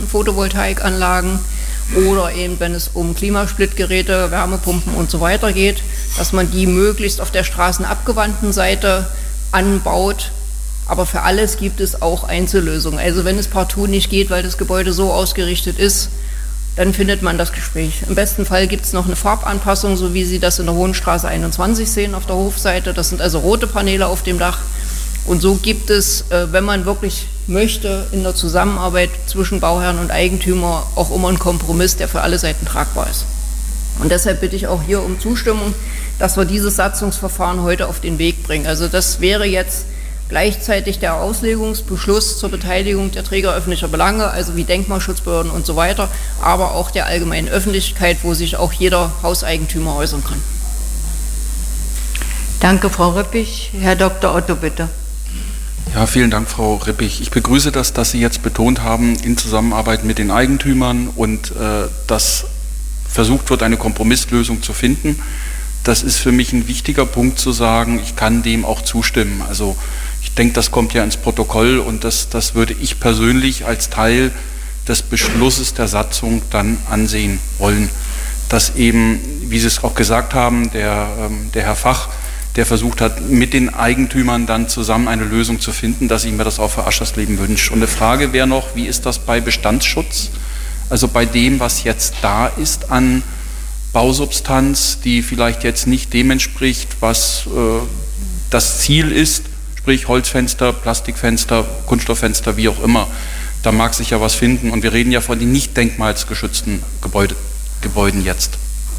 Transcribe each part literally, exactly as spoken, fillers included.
Photovoltaikanlagen oder eben, wenn es um Klimasplittgeräte, Wärmepumpen und so weiter geht, dass man die möglichst auf der straßenabgewandten Seite anbaut. Aber für alles gibt es auch Einzellösungen. Also wenn es partout nicht geht, weil das Gebäude so ausgerichtet ist, dann findet man das Gespräch. Im besten Fall gibt es noch eine Farbanpassung, so wie Sie das in der Hohenstraße einundzwanzig sehen auf der Hofseite. Das sind also rote Paneele auf dem Dach. Und so gibt es, wenn man wirklich möchte, in der Zusammenarbeit zwischen Bauherren und Eigentümer auch immer einen Kompromiss, der für alle Seiten tragbar ist. Und deshalb bitte ich auch hier um Zustimmung, dass wir dieses Satzungsverfahren heute auf den Weg bringen. Also das wäre jetzt gleichzeitig der Auslegungsbeschluss zur Beteiligung der Träger öffentlicher Belange, also wie Denkmalschutzbehörden und so weiter, aber auch der allgemeinen Öffentlichkeit, wo sich auch jeder Hauseigentümer äußern kann. Danke, Frau Rippich. Herr Doktor Otto, bitte. Ja, vielen Dank, Frau Rippich. Ich begrüße das, dass Sie jetzt betont haben, in Zusammenarbeit mit den Eigentümern und äh, dass versucht wird, eine Kompromisslösung zu finden. Das ist für mich ein wichtiger Punkt zu sagen, ich kann dem auch zustimmen. Also ich denke, das kommt ja ins Protokoll und das, das würde ich persönlich als Teil des Beschlusses der Satzung dann ansehen wollen. Dass eben, wie Sie es auch gesagt haben, der, der Herr Fach, der versucht hat, mit den Eigentümern dann zusammen eine Lösung zu finden, dass ich mir das auch für Aschersleben wünsche. Und eine Frage wäre noch, wie ist das bei Bestandsschutz? Also bei dem, was jetzt da ist an Bausubstanz, die vielleicht jetzt nicht dem entspricht, was äh, das Ziel ist, sprich Holzfenster, Plastikfenster, Kunststofffenster, wie auch immer. Da mag sich ja was finden und wir reden ja von den nicht denkmalsgeschützten Gebäude, Gebäuden jetzt.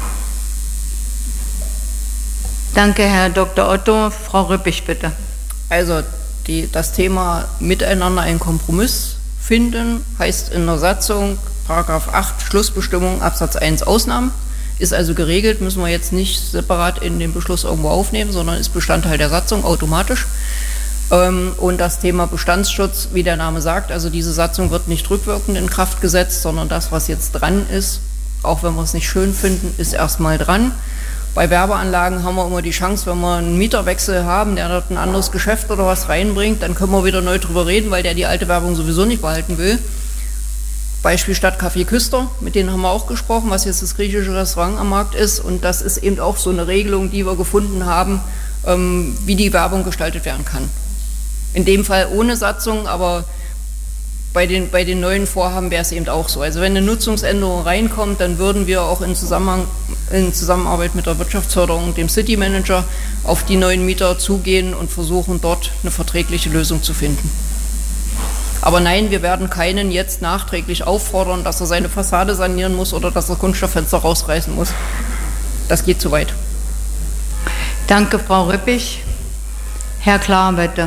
Danke, Herr Doktor Otto. Frau Rippich, bitte. Also die, das Thema miteinander einen Kompromiss finden, heißt in der Satzung Paragraph acht Schlussbestimmung Absatz eins Ausnahmen. Ist also geregelt, müssen wir jetzt nicht separat in den Beschluss irgendwo aufnehmen, sondern ist Bestandteil der Satzung automatisch. Und das Thema Bestandsschutz, wie der Name sagt, also diese Satzung wird nicht rückwirkend in Kraft gesetzt, sondern das, was jetzt dran ist, auch wenn wir es nicht schön finden, ist erstmal dran. Bei Werbeanlagen haben wir immer die Chance, wenn wir einen Mieterwechsel haben, der dort ein anderes Geschäft oder was reinbringt, dann können wir wieder neu drüber reden, weil der die alte Werbung sowieso nicht behalten will. Beispiel Stadtcafé Küster, mit denen haben wir auch gesprochen, was jetzt das griechische Restaurant am Markt ist. Und das ist eben auch so eine Regelung, die wir gefunden haben, ähm, wie die Werbung gestaltet werden kann. In dem Fall ohne Satzung, aber bei den, bei den neuen Vorhaben wäre es eben auch so. Also wenn eine Nutzungsänderung reinkommt, dann würden wir auch in, Zusammenhang, in Zusammenarbeit mit der Wirtschaftsförderung und dem City Manager auf die neuen Mieter zugehen und versuchen, dort eine verträgliche Lösung zu finden. Aber nein, wir werden keinen jetzt nachträglich auffordern, dass er seine Fassade sanieren muss oder dass er Kunststofffenster rausreißen muss. Das geht zu weit. Danke, Frau Rippich. Herr Klar, bitte.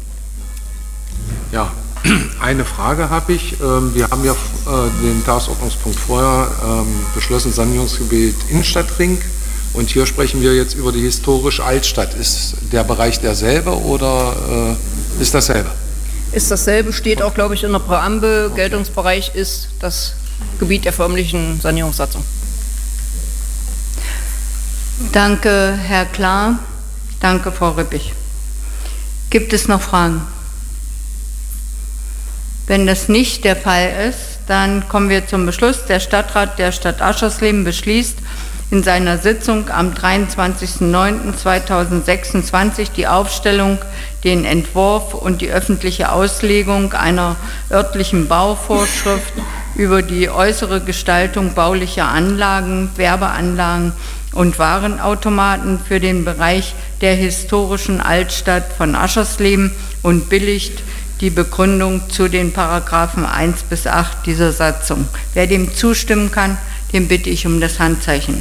Ja, eine Frage habe ich. Wir haben ja den Tagesordnungspunkt vorher beschlossen, Sanierungsgebiet Innenstadtring. Und hier sprechen wir jetzt über die historische Altstadt. Ist der Bereich derselbe oder ist dasselbe? Ist dasselbe, steht auch, glaube ich, in der Präambel. Okay. Geltungsbereich ist das Gebiet der förmlichen Sanierungssatzung. Danke, Herr Klar. Danke, Frau Rippich. Gibt es noch Fragen? Wenn das nicht der Fall ist, dann kommen wir zum Beschluss. Der Stadtrat der Stadt Aschersleben beschließt in seiner Sitzung am dreiundzwanzigsten neunten zweitausendsechsundzwanzig die Aufstellung, den Entwurf und die öffentliche Auslegung einer örtlichen Bauvorschrift über die äußere Gestaltung baulicher Anlagen, Werbeanlagen und Warenautomaten für den Bereich der historischen Altstadt von Aschersleben und billigt die Begründung zu den Paragraphen eins bis acht dieser Satzung. Wer dem zustimmen kann, den bitte ich um das Handzeichen.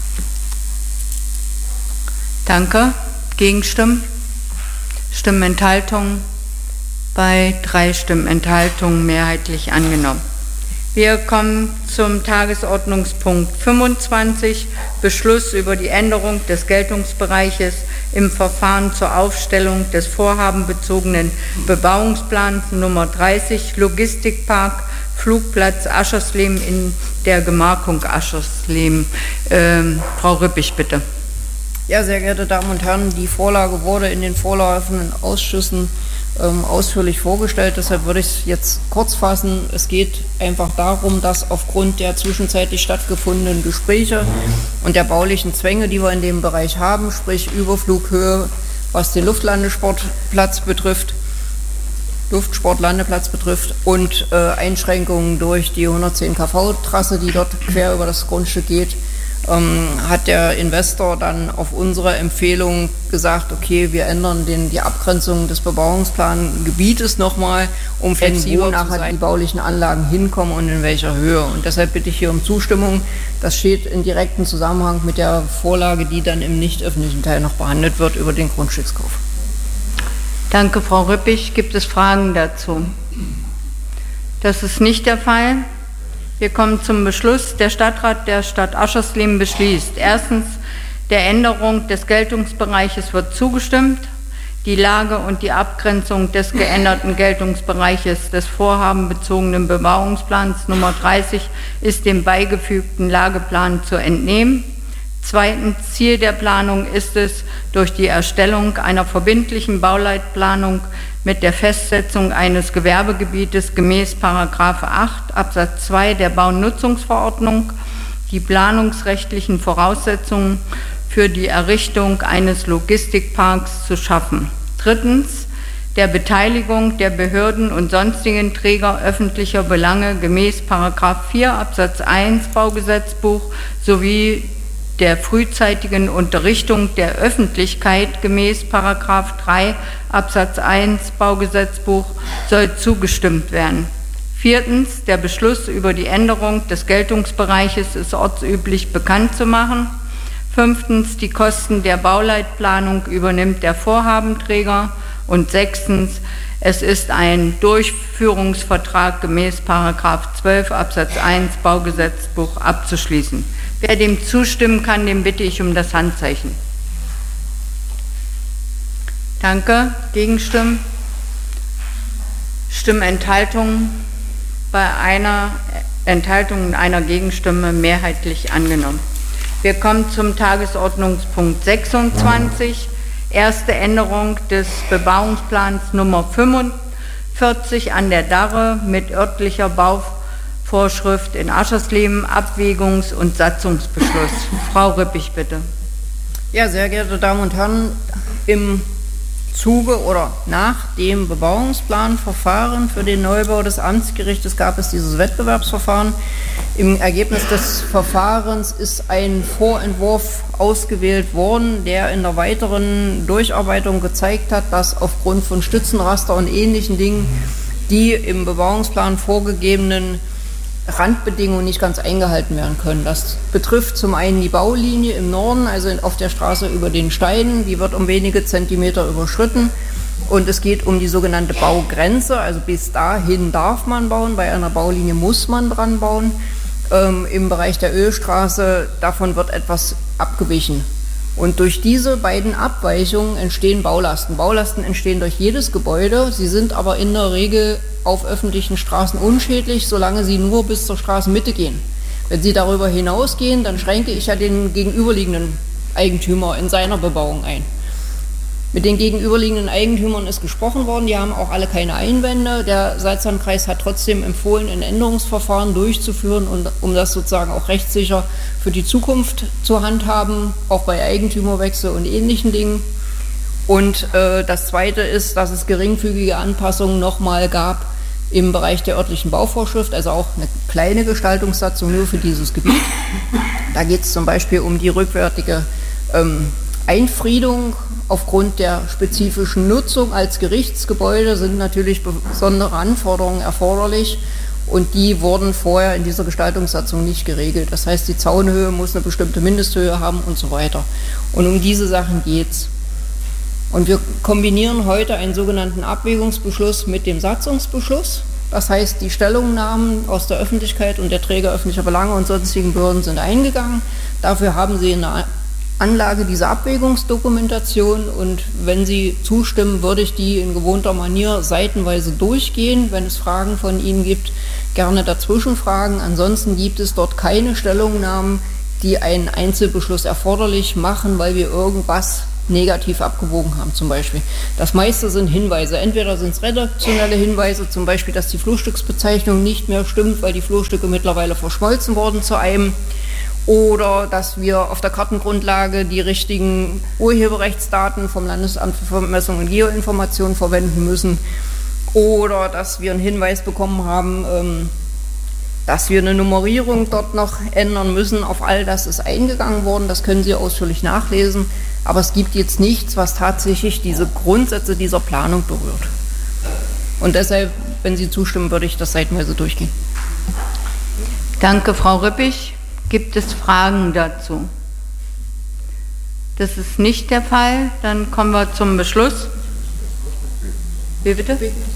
Danke. Gegenstimmen? Stimmenthaltungen? Bei drei Stimmenthaltungen mehrheitlich angenommen. Wir kommen zum Tagesordnungspunkt fünfundzwanzig, Beschluss über die Änderung des Geltungsbereiches im Verfahren zur Aufstellung des vorhabenbezogenen Bebauungsplans Nummer dreißig, Logistikpark, Flugplatz Aschersleben in der Gemarkung Aschersleben. Ähm, Frau Rippich, bitte. Ja, sehr geehrte Damen und Herren, die Vorlage wurde in den vorlaufenden Ausschüssen ähm, ausführlich vorgestellt, deshalb würde ich es jetzt kurz fassen. Es geht einfach darum, dass aufgrund der zwischenzeitlich stattgefundenen Gespräche und der baulichen Zwänge, die wir in dem Bereich haben, sprich Überflughöhe, was den Luftlandesportplatz betrifft, Luftsportlandeplatz betrifft und äh, Einschränkungen durch die hundertzehn Kilometer pro Stunde Trasse, die dort quer über das Grundstück geht, ähm, hat der Investor dann auf unsere Empfehlung gesagt, okay, wir ändern den, die Abgrenzung des Bebauungsplangebietes nochmal, um flexibler wo nachher die baulichen Anlagen hinkommen und in welcher Höhe. Und deshalb bitte ich hier um Zustimmung. Das steht in direktem Zusammenhang mit der Vorlage, die dann im nicht öffentlichen Teil noch behandelt wird über den Grundstückskauf. Danke, Frau Rüppig. Gibt es Fragen dazu? Das ist nicht der Fall. Wir kommen zum Beschluss. Der Stadtrat der Stadt Aschersleben beschließt. Erstens, der Änderung des Geltungsbereiches wird zugestimmt. Die Lage und die Abgrenzung des geänderten Geltungsbereiches des vorhabenbezogenen Bebauungsplans Nummer dreißig ist dem beigefügten Lageplan zu entnehmen. Zweitens, Ziel der Planung ist es, durch die Erstellung einer verbindlichen Bauleitplanung mit der Festsetzung eines Gewerbegebietes gemäß Paragraph acht Absatz zwei der Baunutzungsverordnung die planungsrechtlichen Voraussetzungen für die Errichtung eines Logistikparks zu schaffen. Drittens, der Beteiligung der Behörden und sonstigen Träger öffentlicher Belange gemäß Paragraph vier Absatz eins Baugesetzbuch sowie der frühzeitigen Unterrichtung der Öffentlichkeit gemäß Paragraph drei Absatz eins Baugesetzbuch soll zugestimmt werden. Viertens, der Beschluss über die Änderung des Geltungsbereiches ist ortsüblich bekannt zu machen. Fünftens, die Kosten der Bauleitplanung übernimmt der Vorhabenträger. Und sechstens, es ist ein Durchführungsvertrag gemäß Paragraph zwölf Absatz eins Baugesetzbuch abzuschließen. Wer dem zustimmen kann, dem bitte ich um das Handzeichen. Danke. Gegenstimmen? Stimmenthaltungen? Bei einer Enthaltung und einer Gegenstimme mehrheitlich angenommen. Wir kommen zum Tagesordnungspunkt sechsundzwanzig. Erste Änderung des Bebauungsplans Nummer fünfundvierzig an der Darre mit örtlicher Bauvorschrift in Aschersleben, Abwägungs- und Satzungsbeschluss. Frau Rüppig, bitte. Ja, sehr geehrte Damen und Herren, im Zuge oder nach dem Bebauungsplanverfahren für den Neubau des Amtsgerichtes gab es dieses Wettbewerbsverfahren. Im Ergebnis des Verfahrens ist ein Vorentwurf ausgewählt worden, der in der weiteren Durcharbeitung gezeigt hat, dass aufgrund von Stützenraster und ähnlichen Dingen die im Bebauungsplan vorgegebenen Randbedingungen nicht ganz eingehalten werden können. Das betrifft zum einen die Baulinie im Norden, also auf der Straße über den Steinen, die wird um wenige Zentimeter überschritten. Und es geht um die sogenannte Baugrenze, also bis dahin darf man bauen, bei einer Baulinie muss man dran bauen. Ähm, im Bereich der Ölstraße, davon wird etwas abgewichen. Und durch diese beiden Abweichungen entstehen Baulasten. Baulasten entstehen durch jedes Gebäude, sie sind aber in der Regel auf öffentlichen Straßen unschädlich, solange sie nur bis zur Straßenmitte gehen. Wenn sie darüber hinausgehen, dann schränke ich ja den gegenüberliegenden Eigentümer in seiner Bebauung ein. Mit den gegenüberliegenden Eigentümern ist gesprochen worden, die haben auch alle keine Einwände. Der Salzlandkreis hat trotzdem empfohlen, ein Änderungsverfahren durchzuführen, und, um das sozusagen auch rechtssicher für die Zukunft zu handhaben, auch bei Eigentümerwechsel und ähnlichen Dingen. Und äh, das Zweite ist, dass es geringfügige Anpassungen nochmal gab im Bereich der örtlichen Bauvorschrift, also auch eine kleine Gestaltungssatzung nur für dieses Gebiet. Da geht es zum Beispiel um die rückwärtige ähm, Einfriedung. Aufgrund der spezifischen Nutzung als Gerichtsgebäude sind natürlich besondere Anforderungen erforderlich, und die wurden vorher in dieser Gestaltungssatzung nicht geregelt. Das heißt, die Zaunhöhe muss eine bestimmte Mindesthöhe haben und so weiter. Und um diese Sachen geht's. Und wir kombinieren heute einen sogenannten Abwägungsbeschluss mit dem Satzungsbeschluss. Das heißt, die Stellungnahmen aus der Öffentlichkeit und der Träger öffentlicher Belange und sonstigen Behörden sind eingegangen. Dafür haben Sie eine Anlage diese Abwägungsdokumentation, und wenn Sie zustimmen, würde ich die in gewohnter Manier seitenweise durchgehen. Wenn es Fragen von Ihnen gibt, gerne dazwischen fragen. Ansonsten gibt es dort keine Stellungnahmen, die einen Einzelbeschluss erforderlich machen, weil wir irgendwas negativ abgewogen haben zum Beispiel. Das meiste sind Hinweise. Entweder sind es redaktionelle Hinweise, zum Beispiel, dass die Flurstücksbezeichnung nicht mehr stimmt, weil die Flurstücke mittlerweile verschmolzen wurden zu einem, oder dass wir auf der Kartengrundlage die richtigen Urheberrechtsdaten vom Landesamt für Vermessung und Geoinformation verwenden müssen, oder dass wir einen Hinweis bekommen haben, ähm, dass wir eine Nummerierung dort noch ändern müssen. Auf all das ist eingegangen worden, das können Sie ausführlich nachlesen, aber es gibt jetzt nichts, was tatsächlich diese Grundsätze dieser Planung berührt. Und deshalb, wenn Sie zustimmen, würde ich das seitenweise durchgehen. Danke, Frau Rippich. Gibt es Fragen dazu? Das ist nicht der Fall. Dann kommen wir zum Beschluss. Wie bitte?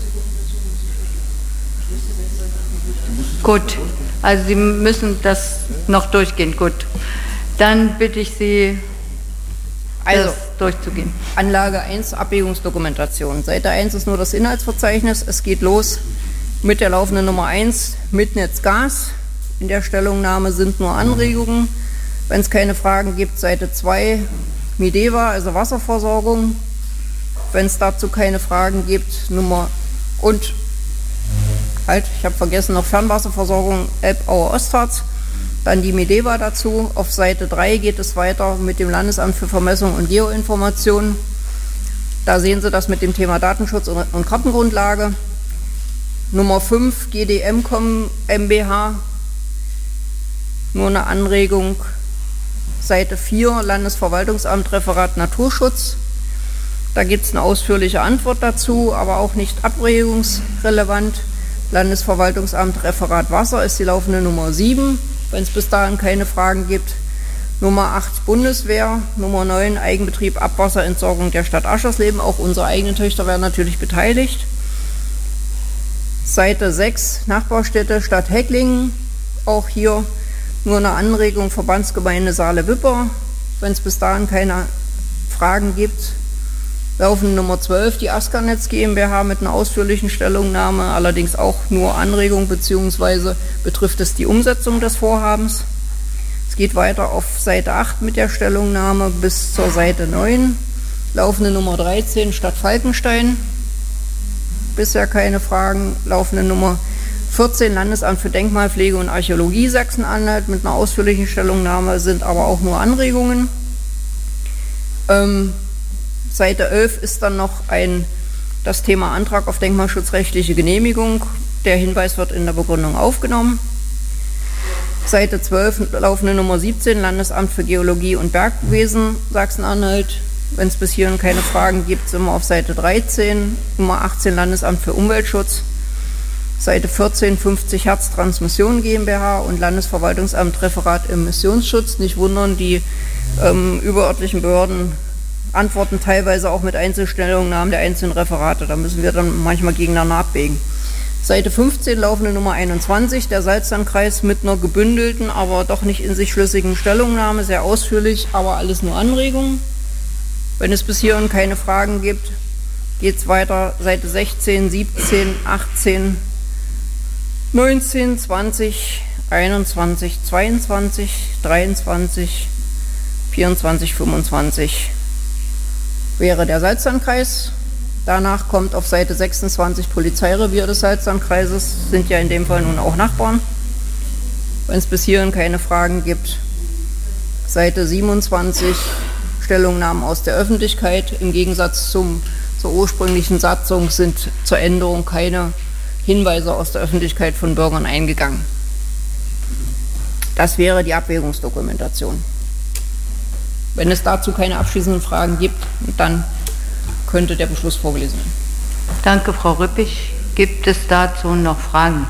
Gut, also Sie müssen das noch durchgehen. Gut, dann bitte ich Sie, also, das durchzugehen. Anlage eins, Abwägungsdokumentation. Seite eins ist nur das Inhaltsverzeichnis. Es geht los mit der laufenden Nummer eins, Mitnetz Gas. In der Stellungnahme sind nur Anregungen. Wenn es keine Fragen gibt, Seite zwei, Mideva, also Wasserversorgung. Wenn es dazu keine Fragen gibt, Nummer und halt, ich habe vergessen, noch Fernwasserversorgung Elbauer Ostharz. Dann die Mideva dazu. Auf Seite drei geht es weiter mit dem Landesamt für Vermessung und Geoinformation. Da sehen Sie das mit dem Thema Datenschutz und Kartengrundlage. Nummer fünf, G D M-Com GmbH. Nur eine Anregung. Seite vier, Landesverwaltungsamt, Referat Naturschutz. Da gibt es eine ausführliche Antwort dazu, aber auch nicht abwägungsrelevant. Landesverwaltungsamt, Referat Wasser ist die laufende Nummer sieben, wenn es bis dahin keine Fragen gibt. Nummer acht, Bundeswehr. Nummer neun, Eigenbetrieb Abwasserentsorgung der Stadt Aschersleben. Auch unsere eigenen Töchter werden natürlich beteiligt. Seite sechs, Nachbarstädte, Stadt Hecklingen. Auch hier nur eine Anregung, Verbandsgemeinde Saale-Wipper, wenn es bis dahin keine Fragen gibt. Laufende Nummer zwölf, die Askanetz GmbH mit einer ausführlichen Stellungnahme, allerdings auch nur Anregung, beziehungsweise betrifft es die Umsetzung des Vorhabens. Es geht weiter auf Seite acht mit der Stellungnahme bis zur Seite neun. Laufende Nummer dreizehn, Stadt Falkenstein. Bisher keine Fragen. Laufende Nummer vierzehn, Landesamt für Denkmalpflege und Archäologie Sachsen-Anhalt mit einer ausführlichen Stellungnahme, sind aber auch nur Anregungen. Ähm, Seite elf ist dann noch ein, das Thema Antrag auf denkmalschutzrechtliche Genehmigung. Der Hinweis wird in der Begründung aufgenommen. Seite zwölf, laufende Nummer siebzehn, Landesamt für Geologie und Bergwesen Sachsen-Anhalt. Wenn es bis hierhin keine Fragen gibt, sind wir auf Seite dreizehn, Nummer achtzehn, Landesamt für Umweltschutz. Seite vierzehn, fünfzig Hertz Transmission GmbH und Landesverwaltungsamt Referat Emissionsschutz. Nicht wundern, die ähm, überörtlichen Behörden antworten teilweise auch mit Einzelstellungnahmen der einzelnen Referate. Da müssen wir dann manchmal gegeneinander abwägen. Seite fünfzehn, laufende Nummer einundzwanzig, der Salzlandkreis mit einer gebündelten, aber doch nicht in sich schlüssigen Stellungnahme, sehr ausführlich, aber alles nur Anregungen. Wenn es bis hierhin keine Fragen gibt, geht es weiter, Seite sechzehn, siebzehn, achtzehn, neunzehn, zwanzig, einundzwanzig, zweiundzwanzig, dreiundzwanzig, vierundzwanzig, fünfundzwanzig wäre der Salzlandkreis. Danach kommt auf Seite sechsundzwanzig Polizeirevier des Salzlandkreises, sind ja in dem Fall nun auch Nachbarn. Wenn es bis hierhin keine Fragen gibt, Seite siebenundzwanzig, Stellungnahmen aus der Öffentlichkeit. Im Gegensatz zum, zur ursprünglichen Satzung sind zur Änderung keine Hinweise aus der Öffentlichkeit von Bürgern eingegangen. Das wäre die Abwägungsdokumentation. Wenn es dazu keine abschließenden Fragen gibt, dann könnte der Beschluss vorgelesen werden. Danke, Frau Rippich. Gibt es dazu noch Fragen?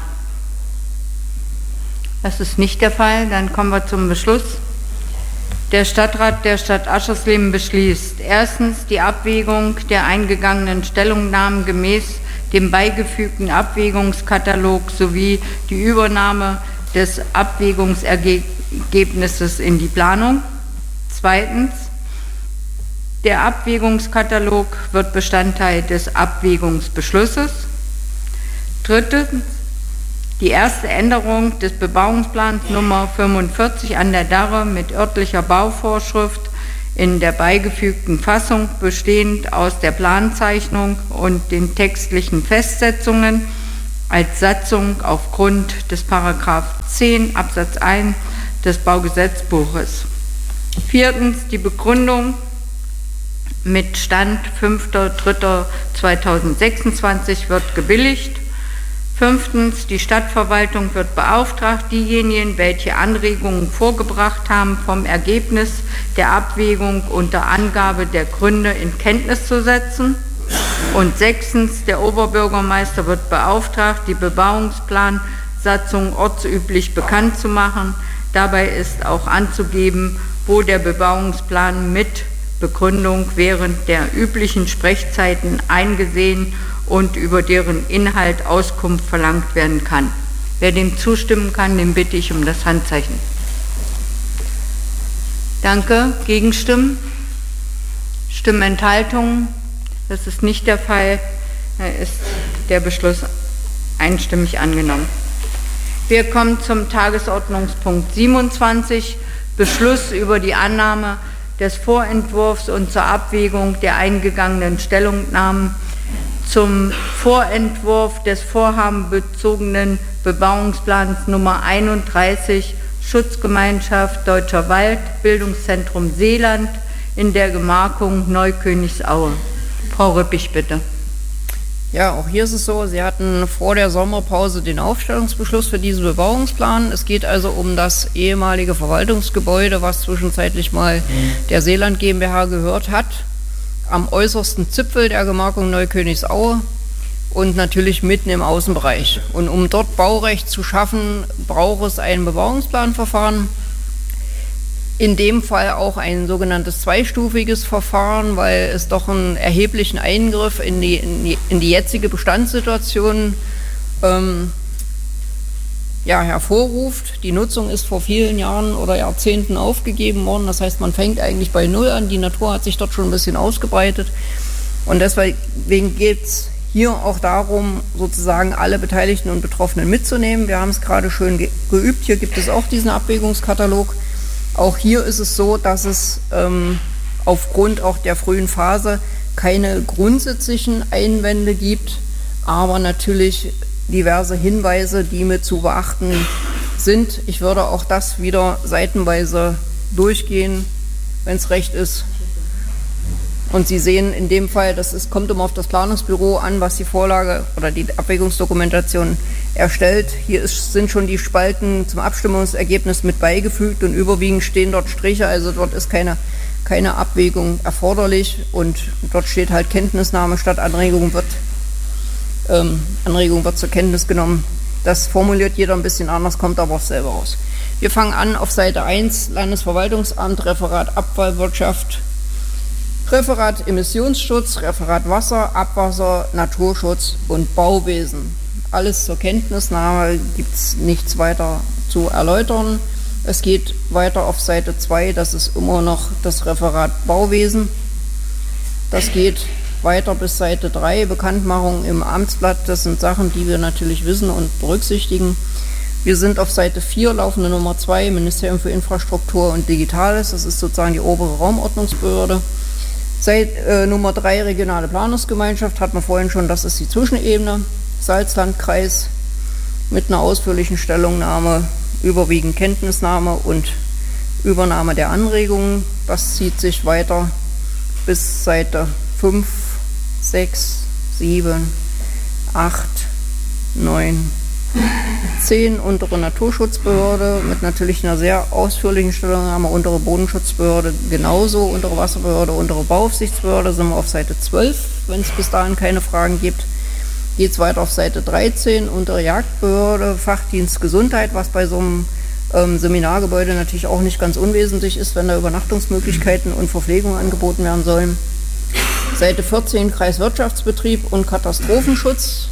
Das ist nicht der Fall. Dann kommen wir zum Beschluss. Der Stadtrat der Stadt Aschersleben beschließt erstens die Abwägung der eingegangenen Stellungnahmen gemäß dem beigefügten Abwägungskatalog sowie die Übernahme des Abwägungsergebnisses in die Planung. Zweitens, der Abwägungskatalog wird Bestandteil des Abwägungsbeschlusses. Drittens, die erste Änderung des Bebauungsplans Nummer fünfundvierzig an der Darre mit örtlicher Bauvorschrift in der beigefügten Fassung, bestehend aus der Planzeichnung und den textlichen Festsetzungen, als Satzung aufgrund des Paragraph zehn Absatz eins des Baugesetzbuches. Viertens, die Begründung mit Stand fünfter dritter zweitausendsechsundzwanzig wird gebilligt. Fünftens, die Stadtverwaltung wird beauftragt, diejenigen, welche Anregungen vorgebracht haben, vom Ergebnis der Abwägung unter Angabe der Gründe in Kenntnis zu setzen. Und sechstens, der Oberbürgermeister wird beauftragt, die Bebauungsplansatzung ortsüblich bekannt zu machen. Dabei ist auch anzugeben, wo der Bebauungsplan mit Begründung während der üblichen Sprechzeiten eingesehen und über deren Inhalt Auskunft verlangt werden kann. Wer dem zustimmen kann, den bitte ich um das Handzeichen. Danke. Gegenstimmen? Stimmenthaltungen? Das ist nicht der Fall. Da ist der Beschluss einstimmig angenommen. Wir kommen zum Tagesordnungspunkt siebenundzwanzig, Beschluss über die Annahme des Vorentwurfs und zur Abwägung der eingegangenen Stellungnahmen zum Vorentwurf des vorhabenbezogenen Bebauungsplans Nummer einunddreißig Schutzgemeinschaft Deutscher Wald, Bildungszentrum Seeland in der Gemarkung Neukönigsau. Frau Rüppig, bitte. Ja, auch hier ist es so, Sie hatten vor der Sommerpause den Aufstellungsbeschluss für diesen Bebauungsplan. Es geht also um das ehemalige Verwaltungsgebäude, was zwischenzeitlich mal der Seeland GmbH gehört hat, am äußersten Zipfel der Gemarkung Neukönigsau und natürlich mitten im Außenbereich. Und um dort Baurecht zu schaffen, braucht es ein Bebauungsplanverfahren. In dem Fall auch ein sogenanntes zweistufiges Verfahren, weil es doch einen erheblichen Eingriff in die, in die, in die jetzige Bestandssituation ähm, ja, hervorruft. Die Nutzung ist vor vielen Jahren oder Jahrzehnten aufgegeben worden. Das heißt, man fängt eigentlich bei Null an. Die Natur hat sich dort schon ein bisschen ausgebreitet. Und deswegen geht es hier auch darum, sozusagen alle Beteiligten und Betroffenen mitzunehmen. Wir haben es gerade schön ge- geübt. Hier gibt es auch diesen Abwägungskatalog. Auch hier ist es so, dass es ähm, aufgrund auch der frühen Phase keine grundsätzlichen Einwände gibt, aber natürlich diverse Hinweise, die mit zu beachten sind. Ich würde auch das wieder seitenweise durchgehen, wenn es recht ist. Und Sie sehen in dem Fall, das ist, kommt immer auf das Planungsbüro an, was die Vorlage oder die Abwägungsdokumentation erstellt. Hier ist, sind schon die Spalten zum Abstimmungsergebnis mit beigefügt und überwiegend stehen dort Striche, also dort ist keine, keine Abwägung erforderlich und dort steht halt Kenntnisnahme statt Anregung wird, ähm, Anregung wird zur Kenntnis genommen. Das formuliert jeder ein bisschen anders, kommt aber auch selber raus. Wir fangen an auf Seite eins, Landesverwaltungsamt, Referat Abfallwirtschaft, Referat Emissionsschutz, Referat Wasser, Abwasser, Naturschutz und Bauwesen. Alles zur Kenntnisnahme, gibt es nichts weiter zu erläutern. Es geht weiter auf Seite zwei, das ist immer noch das Referat Bauwesen. Das geht weiter bis Seite drei, Bekanntmachung im Amtsblatt. Das sind Sachen, die wir natürlich wissen und berücksichtigen. Wir sind auf Seite vier, laufende Nummer zwei, Ministerium für Infrastruktur und Digitales. Das ist sozusagen die obere Raumordnungsbehörde. Seit äh, Nummer drei, regionale Planungsgemeinschaft, hat man vorhin schon, das ist die Zwischenebene, Salzlandkreis mit einer ausführlichen Stellungnahme, überwiegend Kenntnisnahme und Übernahme der Anregungen. Das zieht sich weiter bis Seite fünf, sechs, sieben, acht, neun, zehn, untere Naturschutzbehörde mit natürlich einer sehr ausführlichen Stellungnahme, untere Bodenschutzbehörde genauso, untere Wasserbehörde, untere Bauaufsichtsbehörde, sind wir auf Seite zwölf, wenn es bis dahin keine Fragen gibt. Geht es weiter auf Seite dreizehn, untere Jagdbehörde, Fachdienst Gesundheit, was bei so einem ähm, Seminargebäude natürlich auch nicht ganz unwesentlich ist, wenn da Übernachtungsmöglichkeiten und Verpflegung angeboten werden sollen. Seite vierzehn, Kreiswirtschaftsbetrieb und Katastrophenschutz.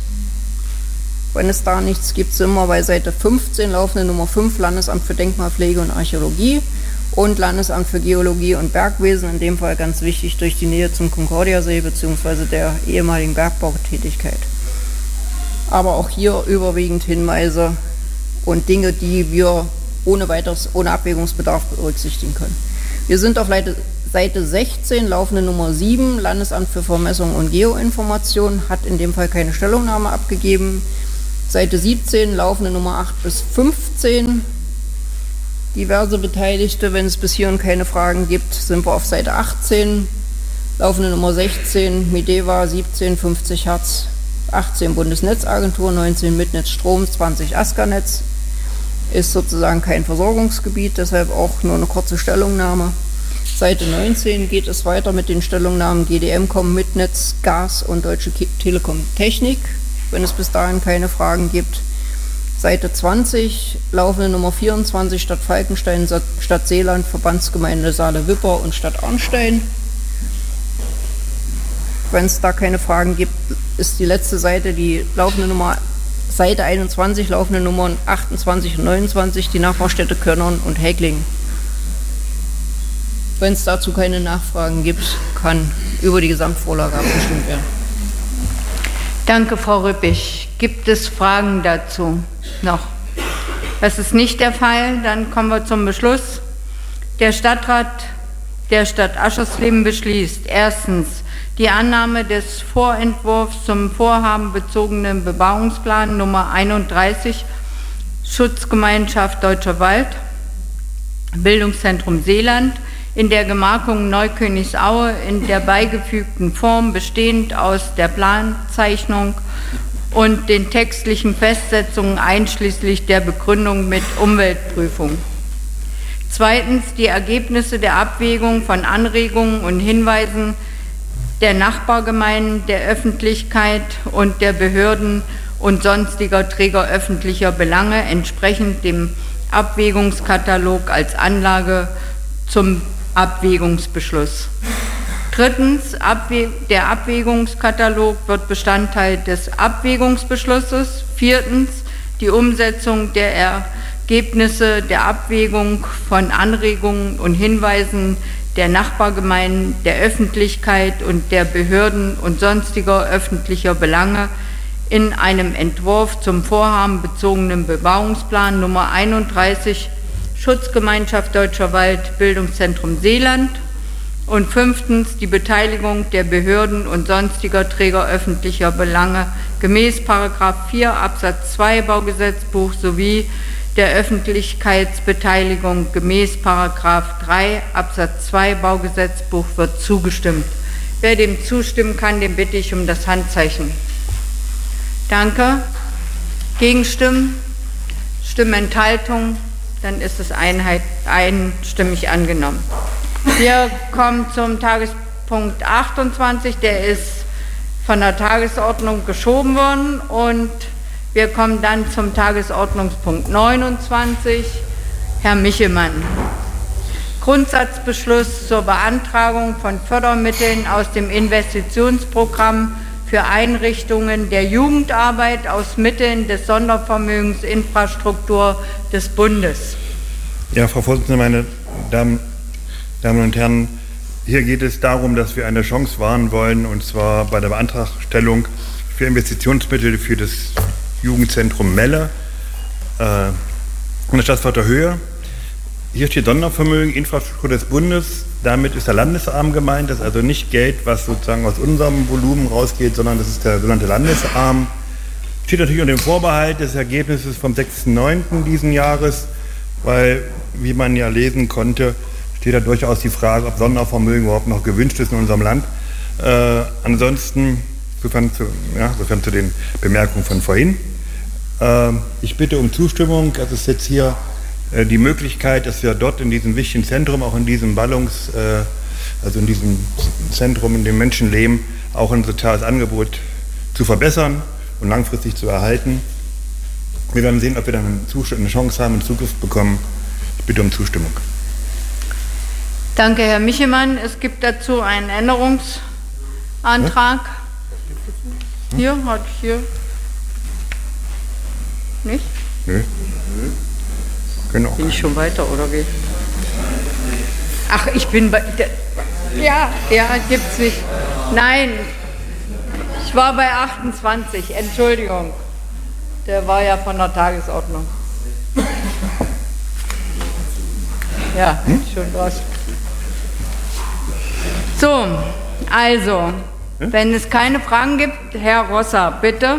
Wenn es da nichts gibt, sind wir bei Seite fünfzehn, laufende Nummer fünf, Landesamt für Denkmalpflege und Archäologie und Landesamt für Geologie und Bergwesen, in dem Fall ganz wichtig durch die Nähe zum Concordiasee bzw. der ehemaligen Bergbautätigkeit. Aber auch hier überwiegend Hinweise und Dinge, die wir ohne weiteres, ohne Abwägungsbedarf berücksichtigen können. Wir sind auf Seite sechzehn, laufende Nummer sieben, Landesamt für Vermessung und Geoinformation, hat in dem Fall keine Stellungnahme abgegeben. Seite siebzehn, laufende Nummer acht bis fünfzehn, diverse Beteiligte. Wenn es bis hierhin keine Fragen gibt, sind wir auf Seite achtzehn, laufende Nummer sechzehn, Mideva, siebzehn, fünfzig Hertz, achtzehn Bundesnetzagentur, neunzehn Mitnetzstrom, zwanzig Askanetz. Ist sozusagen kein Versorgungsgebiet, deshalb auch nur eine kurze Stellungnahme. Seite neunzehn geht es weiter mit den Stellungnahmen G D M-Com, Mitnetz, Gas und Deutsche Telekom Technik, wenn es bis dahin keine Fragen gibt. Seite zwanzig, laufende Nummer vierundzwanzig, Stadt Falkenstein, Stadt Seeland, Verbandsgemeinde Saale-Wipper und Stadt Arnstein. Wenn es da keine Fragen gibt, ist die letzte Seite die laufende Nummer, Seite einundzwanzig, laufende Nummern achtundzwanzig und neunundzwanzig, die Nachbarstädte Könnern und Hägling. Wenn es dazu keine Nachfragen gibt, kann über die Gesamtvorlage abgestimmt werden. Danke, Frau Rüppig. Gibt es Fragen dazu noch? Das ist nicht der Fall. Dann kommen wir zum Beschluss. Der Stadtrat der Stadt Aschersleben beschließt erstens die Annahme des Vorentwurfs zum vorhabenbezogenen Bebauungsplan Nummer einunddreißig, Schutzgemeinschaft Deutscher Wald, Bildungszentrum Seeland, in der Gemarkung Neukönigsau in der beigefügten Form, bestehend aus der Planzeichnung und den textlichen Festsetzungen einschließlich der Begründung mit Umweltprüfung. Zweitens die Ergebnisse der Abwägung von Anregungen und Hinweisen der Nachbargemeinden, der Öffentlichkeit und der Behörden und sonstiger Träger öffentlicher Belange entsprechend dem Abwägungskatalog als Anlage zum Abwägungsbeschluss. Drittens, Abwä- der Abwägungskatalog wird Bestandteil des Abwägungsbeschlusses. Viertens, die Umsetzung der Ergebnisse der Abwägung von Anregungen und Hinweisen der Nachbargemeinden, der Öffentlichkeit und der Behörden und sonstiger öffentlicher Belange in einem Entwurf zum vorhabenbezogenen Bebauungsplan Nummer einunddreißig, Schutzgemeinschaft Deutscher Wald, Bildungszentrum Seeland. Und fünftens die Beteiligung der Behörden und sonstiger Träger öffentlicher Belange gemäß Paragraph vier Absatz zwei Baugesetzbuch sowie der Öffentlichkeitsbeteiligung gemäß Paragraph drei Absatz zwei Baugesetzbuch wird zugestimmt. Wer dem zustimmen kann, den bitte ich um das Handzeichen. Danke. Gegenstimmen? Stimmenthaltung? Dann ist es einheit, einstimmig angenommen. Wir kommen zum Tagespunkt achtundzwanzig, der ist von der Tagesordnung geschoben worden, und wir kommen dann zum Tagesordnungspunkt neunundzwanzig. Herr Michelmann. Grundsatzbeschluss zur Beantragung von Fördermitteln aus dem Investitionsprogramm für Einrichtungen der Jugendarbeit aus Mitteln des Sondervermögens Infrastruktur des Bundes. Ja, Frau Vorsitzende, meine Damen, Damen und Herren, hier geht es darum, dass wir eine Chance wahren wollen, und zwar bei der Beantragstellung für Investitionsmittel für das Jugendzentrum Melle äh, in der Stadtwörter Höhe. Hier steht Sondervermögen, Infrastruktur des Bundes. Damit ist der Landesarm gemeint. Das ist also nicht Geld, was sozusagen aus unserem Volumen rausgeht, sondern das ist der sogenannte Landesarm. Steht natürlich unter dem Vorbehalt des Ergebnisses vom sechsten neunten diesen Jahres, weil, wie man ja lesen konnte, steht da durchaus die Frage, ob Sondervermögen überhaupt noch gewünscht ist in unserem Land. Äh, ansonsten, sofern zu, ja, sofern zu den Bemerkungen von vorhin. Äh, ich bitte um Zustimmung. Es ist jetzt hier äh, die Möglichkeit, dass wir dort in diesem wichtigen Zentrum, auch in diesem Ballungs, äh, also in diesem Zentrum, in dem Menschen leben, auch ein soziales Angebot zu verbessern und langfristig zu erhalten. Wir werden sehen, ob wir dann eine Chance haben und Zugriff bekommen. Ich bitte um Zustimmung. Danke, Herr Michelmann. Es gibt dazu einen Änderungsantrag. Ja? Hier, hatte ich hier. Nicht? Nö. Genau. Bin ich schon weiter, oder wie? Ach, ich bin bei... Ja, ja, gibt's nicht. Nein, ich war bei achtundzwanzig, Entschuldigung. Der war ja von der Tagesordnung. Ja, hm? schon was. So, also, wenn es keine Fragen gibt, Herr Rosser, bitte.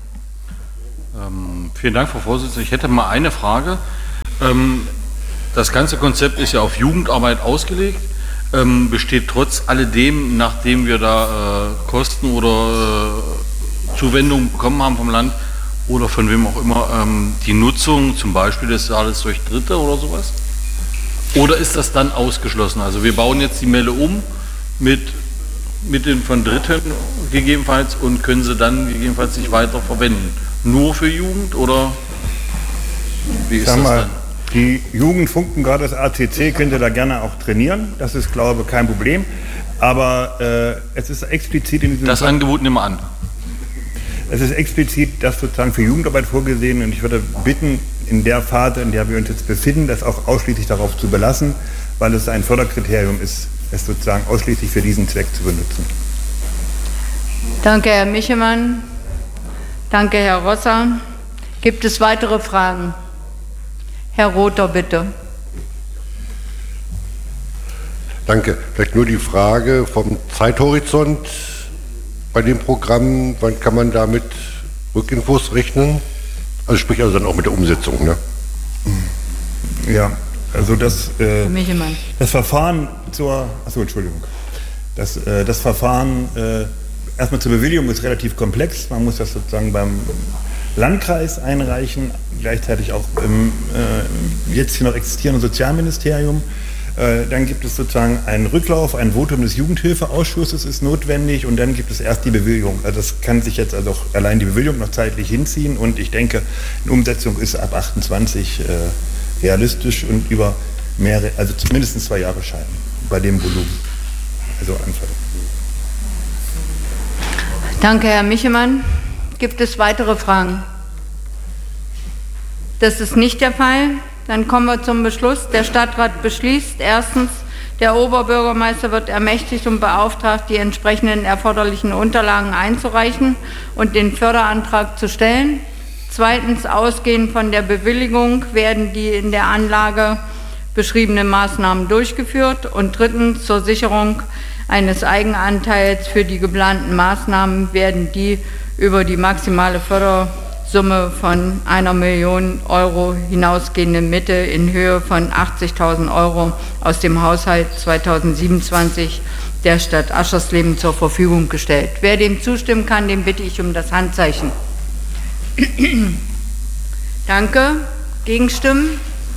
Ähm, vielen Dank, Frau Vorsitzende. Ich hätte mal eine Frage. Ähm, das ganze Konzept ist ja auf Jugendarbeit ausgelegt. Ähm, besteht trotz alledem, nachdem wir da äh, Kosten oder äh, Zuwendungen bekommen haben vom Land oder von wem auch immer, ähm, die Nutzung zum Beispiel des Saales durch Dritte oder sowas? Oder ist das dann ausgeschlossen? Also wir bauen jetzt die Melle um mit Mitteln von Dritten gegebenenfalls und können sie dann gegebenenfalls nicht weiter verwenden. Nur für Jugend oder wie ist Sag das mal, dann? Die Jugendfunken, gerade das A C C, könnte da gerne auch trainieren. Das ist, glaube ich, kein Problem. Aber äh, es ist explizit in diesem... Das Fall, Angebot nehmen wir an. Es ist explizit das sozusagen für Jugendarbeit vorgesehen. Und ich würde bitten, in der Phase, in der wir uns jetzt befinden, das auch ausschließlich darauf zu belassen, weil es ein Förderkriterium ist, es sozusagen ausschließlich für diesen Zweck zu benutzen. Danke, Herr Michemann. Danke, Herr Rosser. Gibt es weitere Fragen? Herr Rother, bitte. Danke. Vielleicht nur die Frage vom Zeithorizont bei dem Programm. Wann kann man damit Rückinfos rechnen? Also sprich also dann auch mit der Umsetzung, ne? Ja, also das, äh, Herr Michemann. das Verfahren zur, achso, Entschuldigung, das, äh, das Verfahren äh, erstmal zur Bewilligung ist relativ komplex. Man muss das sozusagen beim Landkreis einreichen, gleichzeitig auch im äh, jetzt hier noch existierenden Sozialministerium. Äh, dann gibt es sozusagen einen Rücklauf, ein Votum des Jugendhilfeausschusses ist notwendig und dann gibt es erst die Bewilligung. Also das kann sich jetzt also auch allein die Bewilligung noch zeitlich hinziehen und ich denke, eine Umsetzung ist ab achtundzwanzig äh, realistisch und über mehrere, also mindestens zwei Jahre scheinen bei dem Volumen, also Anfang. Danke, Herr Michemann. Gibt es weitere Fragen? Das ist nicht der Fall. Dann kommen wir zum Beschluss. Der Stadtrat beschließt erstens, der Oberbürgermeister wird ermächtigt und beauftragt, die entsprechenden erforderlichen Unterlagen einzureichen und den Förderantrag zu stellen. Zweitens, ausgehend von der Bewilligung werden die in der Anlage beschriebenen Maßnahmen durchgeführt. Und drittens, zur Sicherung eines Eigenanteils für die geplanten Maßnahmen werden die über die maximale Fördersumme von einer Million Euro hinausgehende Mittel in Höhe von achtzigtausend Euro aus dem Haushalt zweitausendsiebenundzwanzig der Stadt Aschersleben zur Verfügung gestellt. Wer dem zustimmen kann, den bitte ich um das Handzeichen. Danke. Gegenstimmen?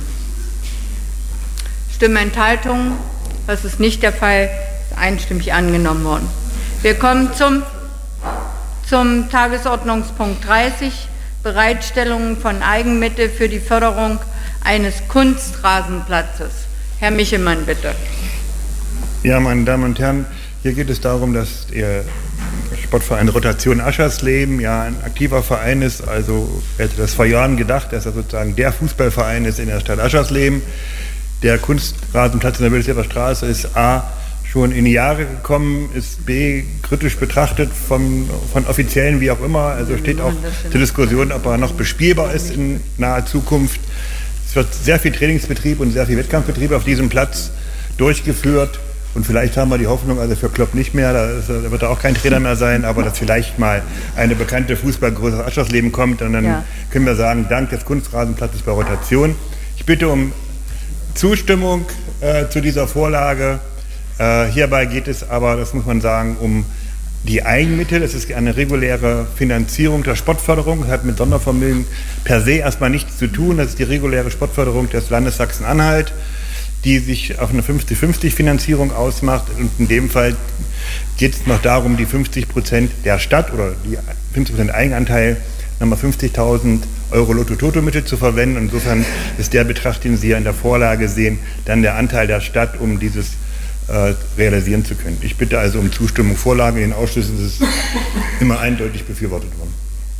Stimmenthaltungen? Das ist nicht der Fall. Ist einstimmig angenommen worden. Wir kommen zum Zum Tagesordnungspunkt dreißig, Bereitstellung von Eigenmitteln für die Förderung eines Kunstrasenplatzes. Herr Michemann, bitte. Ja, meine Damen und Herren, hier geht es darum, dass der Sportverein Rotation Aschersleben ja ein aktiver Verein ist. Also er hätte das vor Jahren gedacht, dass er sozusagen der Fußballverein ist in der Stadt Aschersleben. Der Kunstrasenplatz in der Wilsdorfer Straße ist A, schon in die Jahre gekommen, ist B, kritisch betrachtet von, von Offiziellen, wie auch immer. Also steht auch zur Diskussion, ob er noch bespielbar ist in naher Zukunft. Es wird sehr viel Trainingsbetrieb und sehr viel Wettkampfbetrieb auf diesem Platz durchgeführt. Und vielleicht haben wir die Hoffnung, also für Klopp nicht mehr, da, ist, da wird er auch kein Trainer mehr sein, aber dass vielleicht mal eine bekannte Fußballgröße aus Aschersleben kommt und dann ja. können wir sagen, dank des Kunstrasenplatzes bei Rotation. Ich bitte um Zustimmung äh, zu dieser Vorlage. Äh, hierbei geht es aber, das muss man sagen, um die Eigenmittel. Es ist eine reguläre Finanzierung der Sportförderung. Das hat mit Sondervermögen per se erstmal nichts zu tun. Das ist die reguläre Sportförderung des Landes Sachsen-Anhalt, die sich auf eine fünfzig fünfzig Finanzierung ausmacht. Und in dem Fall geht es noch darum, die fünfzig Prozent der Stadt oder die fünfzig Prozent Eigenanteil, nochmal fünfzigtausend Euro Lotto-Toto-Mittel zu verwenden. Insofern ist der Betrag, den Sie ja in der Vorlage sehen, dann der Anteil der Stadt, um dieses äh, realisieren zu können. Ich bitte also um Zustimmung. Vorlage in den Ausschüssen ist es immer eindeutig befürwortet worden.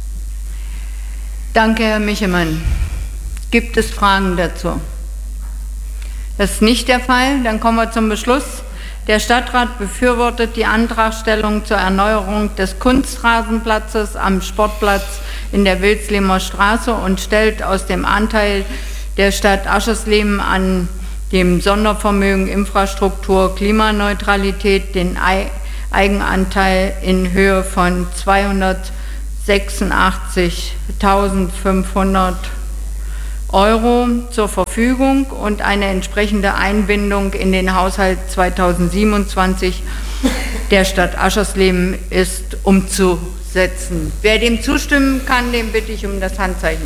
Danke, Herr Michemann. Gibt es Fragen dazu? Das ist nicht der Fall. Dann kommen wir zum Beschluss. Der Stadtrat befürwortet die Antragstellung zur Erneuerung des Kunstrasenplatzes am Sportplatz in der Wilslemer Straße und stellt aus dem Anteil der Stadt Aschersleben an dem Sondervermögen Infrastruktur Klimaneutralität den Eigenanteil in Höhe von zweihundertsechsundachtzigtausendfünfhundert Euro zur Verfügung und eine entsprechende Einbindung in den Haushalt zweitausendsiebenundzwanzig der Stadt Aschersleben ist umzusetzen. Wer dem zustimmen kann, den bitte ich um das Handzeichen.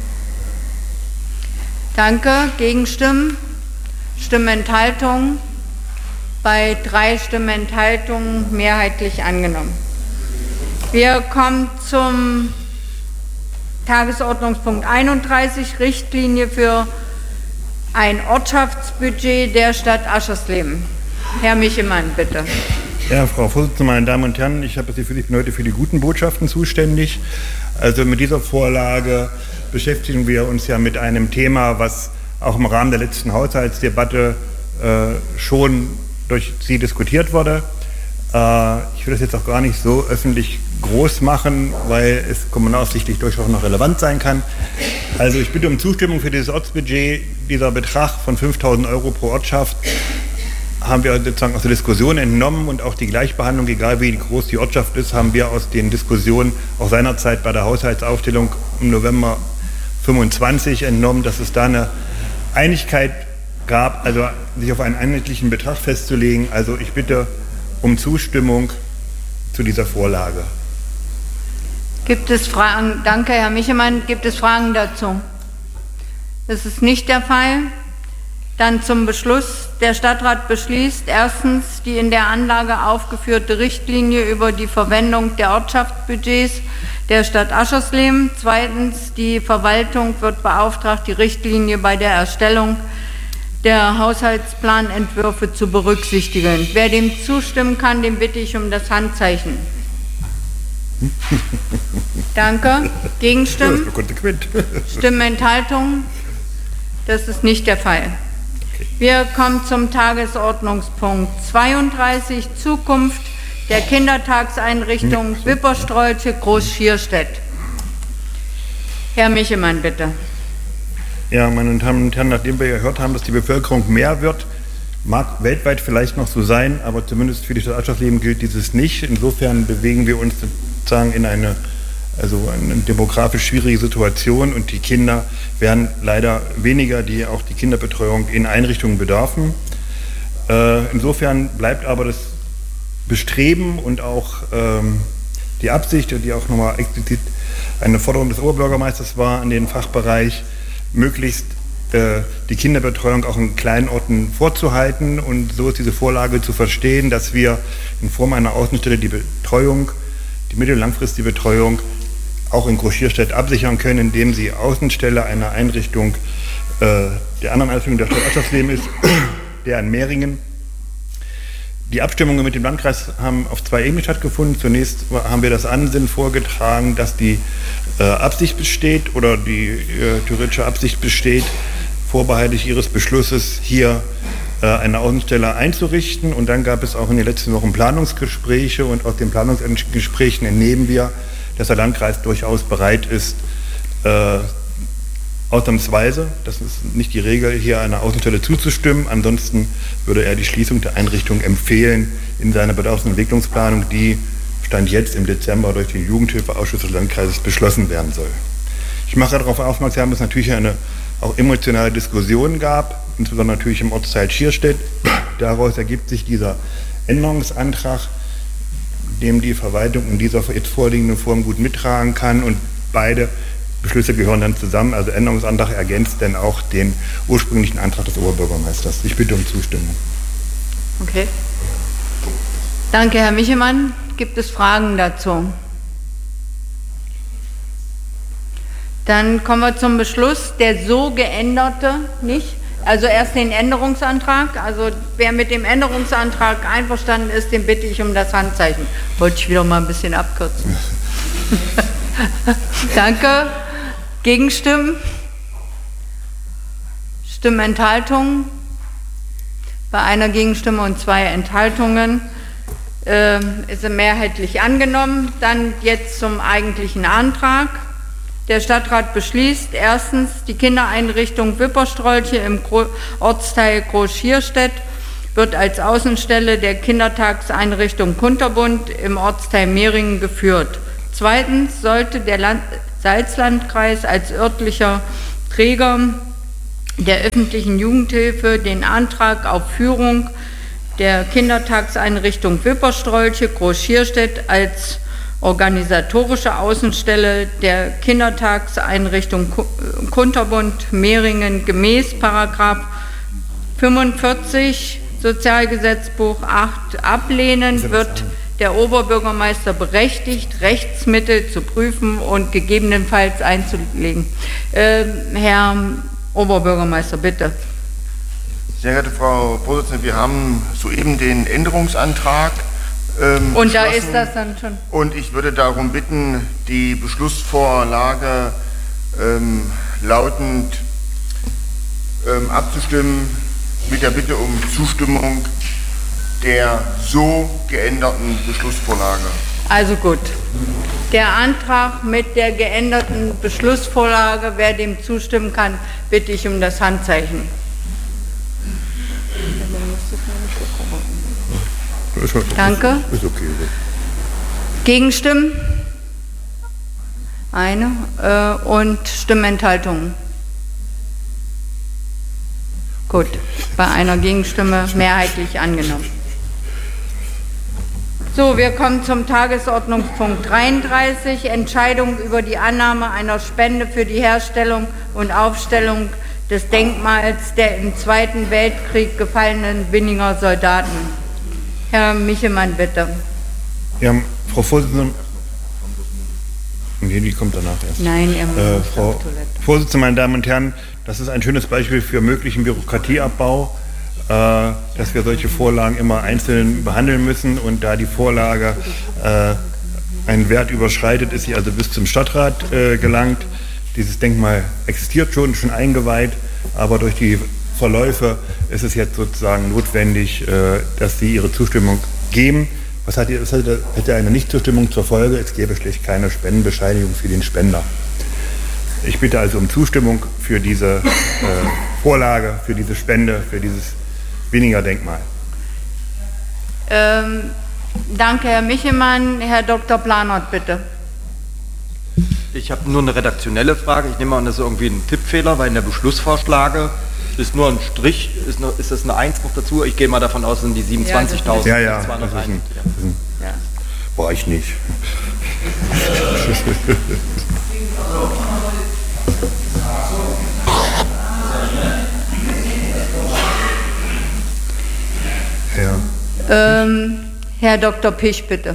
Danke. Gegenstimmen? Stimmenthaltung? Bei drei Stimmenthaltungen mehrheitlich angenommen. Wir kommen zum Tagesordnungspunkt einunddreißig, Richtlinie für ein Ortschaftsbudget der Stadt Aschersleben. Herr Michemann, bitte. Ja, Frau Vorsitzende, meine Damen und Herren, ich habe Sie für, ich bin heute für die guten Botschaften zuständig. Also mit dieser Vorlage beschäftigen wir uns ja mit einem Thema, was auch im Rahmen der letzten Haushaltsdebatte äh, schon durch Sie diskutiert wurde. Äh, ich will das jetzt auch gar nicht so öffentlich groß machen, weil es kommunalsichtlich durchaus noch relevant sein kann. Also ich bitte um Zustimmung für dieses Ortsbudget. Dieser Betrag von fünftausend Euro pro Ortschaft haben wir sozusagen aus der Diskussion entnommen und auch die Gleichbehandlung, egal wie groß die Ortschaft ist, haben wir aus den Diskussionen auch seinerzeit bei der Haushaltsaufstellung im November fünfundzwanzig entnommen, dass es da eine Einigkeit gab, also sich auf einen einheitlichen Betrag festzulegen. Also ich bitte um Zustimmung zu dieser Vorlage. Gibt es Fragen? Danke, Herr Michemann. Gibt es Fragen dazu? Das ist nicht der Fall. Dann zum Beschluss. Der Stadtrat beschließt erstens die in der Anlage aufgeführte Richtlinie über die Verwendung der Ortschaftsbudgets der Stadt Aschersleben. Zweitens, die Verwaltung wird beauftragt, die Richtlinie bei der Erstellung der Haushaltsplanentwürfe zu berücksichtigen. Wer dem zustimmen kann, den bitte ich um das Handzeichen. Danke. Gegenstimmen? Stimmenthaltung? Das ist nicht der Fall. Wir kommen zum Tagesordnungspunkt zweiunddreißig, Zukunft der Kindertagseinrichtung Wipperstrolche Groß-Schierstedt. Herr Michemann, bitte. Ja, meine Damen und Herren, nachdem wir gehört haben, dass die Bevölkerung mehr wird, mag weltweit vielleicht noch so sein, aber zumindest für die Stadt Aschersleben gilt dieses nicht. Insofern bewegen wir uns sozusagen in eine, also eine demografisch schwierige Situation und die Kinder werden leider weniger, die auch die Kinderbetreuung in Einrichtungen bedarfen. Äh, insofern bleibt aber das Bestreben und auch ähm, die Absicht, die auch nochmal explizit eine Forderung des Oberbürgermeisters war an den Fachbereich, möglichst äh, die Kinderbetreuung auch in kleinen Orten vorzuhalten. Und so ist diese Vorlage zu verstehen, dass wir in Form einer Außenstelle die Betreuung, die mittel- und langfristige Betreuung auch in Groß-Schierstedt absichern können, indem sie Außenstelle einer Einrichtung äh, der anderen Einrichtung der Stadt Aschersleben ist, der in Mehringen. Die Abstimmungen mit dem Landkreis haben auf zwei Ebenen stattgefunden. Zunächst haben wir das Ansinnen vorgetragen, dass die äh, Absicht besteht oder die äh, theoretische Absicht besteht, vorbehaltlich Ihres Beschlusses hier äh, eine Außenstelle einzurichten. Und dann gab es auch in den letzten Wochen Planungsgespräche und aus den Planungsgesprächen entnehmen wir, dass der Landkreis durchaus bereit ist, äh, ausnahmsweise, das ist nicht die Regel, hier einer Außenstelle zuzustimmen. Ansonsten würde er die Schließung der Einrichtung empfehlen in seiner Bedarfs- und Entwicklungsplanung, die Stand jetzt im Dezember durch den Jugendhilfeausschuss des Landkreises beschlossen werden soll. Ich mache darauf aufmerksam, dass es natürlich eine auch emotionale Diskussion gab, insbesondere natürlich im Ortsteil Schierstedt. Daraus ergibt sich dieser Änderungsantrag, dem die Verwaltung in dieser jetzt vorliegenden Form gut mittragen kann, und beide Beschlüsse gehören dann zusammen. Also Änderungsantrag ergänzt dann auch den ursprünglichen Antrag des Oberbürgermeisters. Ich bitte um Zustimmung. Okay. Danke, Herr Michemann. Gibt es Fragen dazu? Dann kommen wir zum Beschluss. Der so geänderte, nicht? Also erst den Änderungsantrag. Also wer mit dem Änderungsantrag einverstanden ist, den bitte ich um das Handzeichen. Wollte ich wieder mal ein bisschen abkürzen. Danke. Gegenstimmen? Stimmenthaltung? Bei einer Gegenstimme und zwei Enthaltungen äh, ist er mehrheitlich angenommen. Dann jetzt zum eigentlichen Antrag. Der Stadtrat beschließt erstens, die Kindereinrichtung Wipperstrolche im Gro- Ortsteil Groß-Schierstedt wird als Außenstelle der Kindertagseinrichtung Kunterbund im Ortsteil Mehringen geführt. Zweitens sollte der Land- Salzlandkreis als örtlicher Träger der öffentlichen Jugendhilfe den Antrag auf Führung der Kindertagseinrichtung Wipperstrolche Groß-Schierstedt als organisatorische Außenstelle der Kindertagseinrichtung Kunterbund Mehringen gemäß Paragraph fünfundvierzig Sozialgesetzbuch acht ablehnen, wird der Oberbürgermeister berechtigt, Rechtsmittel zu prüfen und gegebenenfalls einzulegen. Äh, Herr Oberbürgermeister, bitte. Sehr geehrte Frau Vorsitzende, wir haben soeben den Änderungsantrag ähm, Und da ist das dann schon. Und ich würde darum bitten, die Beschlussvorlage ähm, lautend ähm, abzustimmen, mit der Bitte um Zustimmung der so geänderten Beschlussvorlage. Also gut. Der Antrag mit der geänderten Beschlussvorlage, wer dem zustimmen kann, bitte ich um das Handzeichen. Danke. Ist okay. Gegenstimmen? Eine. Äh, und Stimmenthaltungen? Gut. Bei einer Gegenstimme mehrheitlich angenommen. So, wir kommen zum Tagesordnungspunkt dreiunddreißig, Entscheidung über die Annahme einer Spende für die Herstellung und Aufstellung des Denkmals der im Zweiten Weltkrieg gefallenen Winninger Soldaten. Herr Michelmann, bitte. Ja, Frau Vorsitzende. Nee, die kommt danach erst. Nein, er muss äh, Frau auf Toilette. Vorsitzende, meine Damen und Herren, das ist ein schönes Beispiel für möglichen Bürokratieabbau, äh, dass wir solche Vorlagen immer einzeln behandeln müssen und da die Vorlage äh, einen Wert überschreitet, ist sie also bis zum Stadtrat äh, gelangt. Dieses Denkmal existiert schon, schon eingeweiht, aber durch die Verläufe ist es jetzt sozusagen notwendig, äh, dass Sie Ihre Zustimmung geben. Was hat, was hätte, hätte eine Nichtzustimmung zur Folge? Es gäbe schlicht keine Spendenbescheinigung für den Spender. Ich bitte also um Zustimmung für diese äh, Vorlage, für diese Spende, für dieses Winninger Denkmal. Ähm, danke, Herr Michelmann. Herr Doktor Planert, bitte. Ich habe nur eine redaktionelle Frage. Ich nehme an, das ist irgendwie ein Tippfehler, weil in der Beschlussvorlage ist nur ein Strich, ist, nur, ist das eine eins noch dazu? Ich gehe mal davon aus, es sind die siebenundzwanzigtausend. Ja, ja. Das ist ein, das ist ein, Ja. Boah, ich nicht. Ja. Ähm, Herr Doktor Pisch, bitte.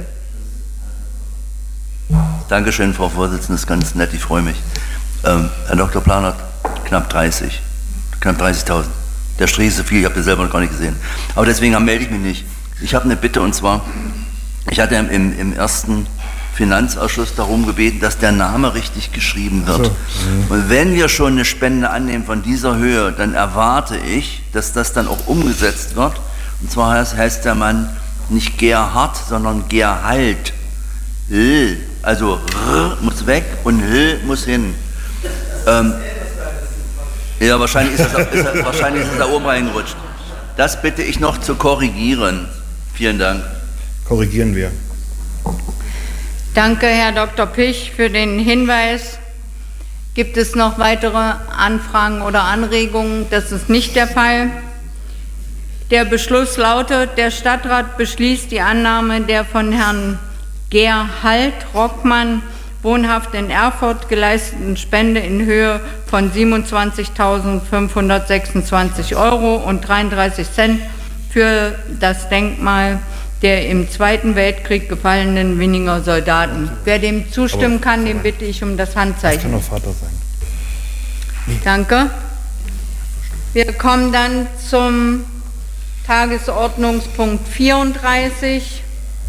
Dankeschön, Frau Vorsitzende, das ist ganz nett, ich freue mich. Ähm, Herr Doktor Planert, knapp dreißig, knapp dreißigtausend. Der Strich ist so viel, ich habe das selber noch gar nicht gesehen. Aber deswegen melde ich mich nicht. Ich habe eine Bitte, und zwar, ich hatte im, im ersten Finanzausschuss darum gebeten, dass der Name richtig geschrieben wird. So. Und wenn wir schon eine Spende annehmen von dieser Höhe, dann erwarte ich, dass das dann auch umgesetzt wird. Und zwar heißt, heißt der Mann nicht Gerhard, sondern Gerhalt. L, also R muss weg und L muss hin. Ähm, ja, wahrscheinlich ist, das, ist das, wahrscheinlich ist das da oben reingerutscht. Das bitte ich noch zu korrigieren. Vielen Dank. Korrigieren wir. Danke, Herr Doktor Pisch, für den Hinweis. Gibt es noch weitere Anfragen oder Anregungen? Das ist nicht der Fall. Der Beschluss lautet, der Stadtrat beschließt die Annahme der von Herrn Gerhalt Rockmann, wohnhaft in Erfurt, geleisteten Spende in Höhe von siebenundzwanzigtausendfünfhundertsechsundzwanzig Euro und dreiunddreißig Cent für das Denkmal der im Zweiten Weltkrieg gefallenen Winninger Soldaten. Wer dem zustimmen Aber, kann, dem bitte ich um das Handzeichen. Das kann auch Vater sein. Nee. Danke. Wir kommen dann zum Tagesordnungspunkt vierunddreißig.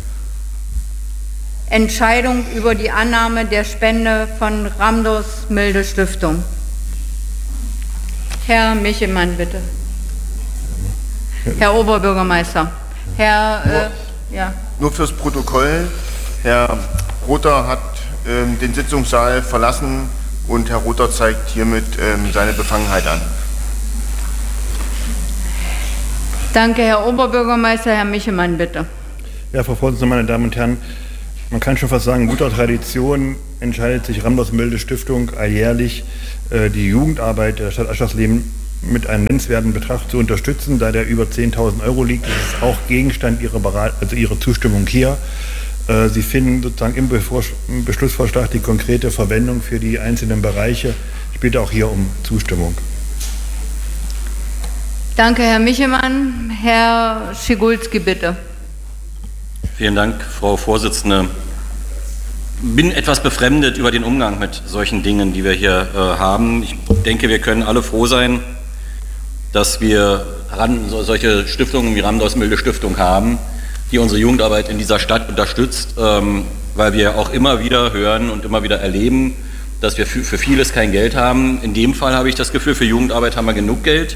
Entscheidung über die Annahme der Spende von Ramdos Milde Stiftung. Herr Michelmann, bitte. Herr Oberbürgermeister. Herr, nur, äh, ja. Nur fürs Protokoll. Herr Rother hat äh, den Sitzungssaal verlassen, und Herr Rother zeigt hiermit ähm, seine Befangenheit an. Danke, Herr Oberbürgermeister. Herr Michelmann, bitte. Ja, Frau Vorsitzende, meine Damen und Herren, man kann schon fast sagen, guter Tradition entscheidet sich Ramdos-Milde-Stiftung alljährlich, äh, die Jugendarbeit der Stadt Aschersleben mit einem nennenswerten Betrag zu unterstützen, da der über zehntausend Euro liegt. Das ist auch Gegenstand ihrer, Berat also ihrer Zustimmung hier. Äh, Sie finden sozusagen im, im Beschlussvorschlag die konkrete Verwendung für die einzelnen Bereiche. Ich bitte auch hier um Zustimmung. Danke, Herr Michelmann. Herr Schigulski, bitte. Vielen Dank, Frau Vorsitzende. Ich bin etwas befremdet über den Umgang mit solchen Dingen, die wir hier äh, haben. Ich denke, wir können alle froh sein, dass wir ran, so, solche Stiftungen wie Ramdos-Milde Stiftung haben, die unsere Jugendarbeit in dieser Stadt unterstützt, ähm, weil wir auch immer wieder hören und immer wieder erleben, dass wir für, für vieles kein Geld haben. In dem Fall habe ich das Gefühl, für Jugendarbeit haben wir genug Geld,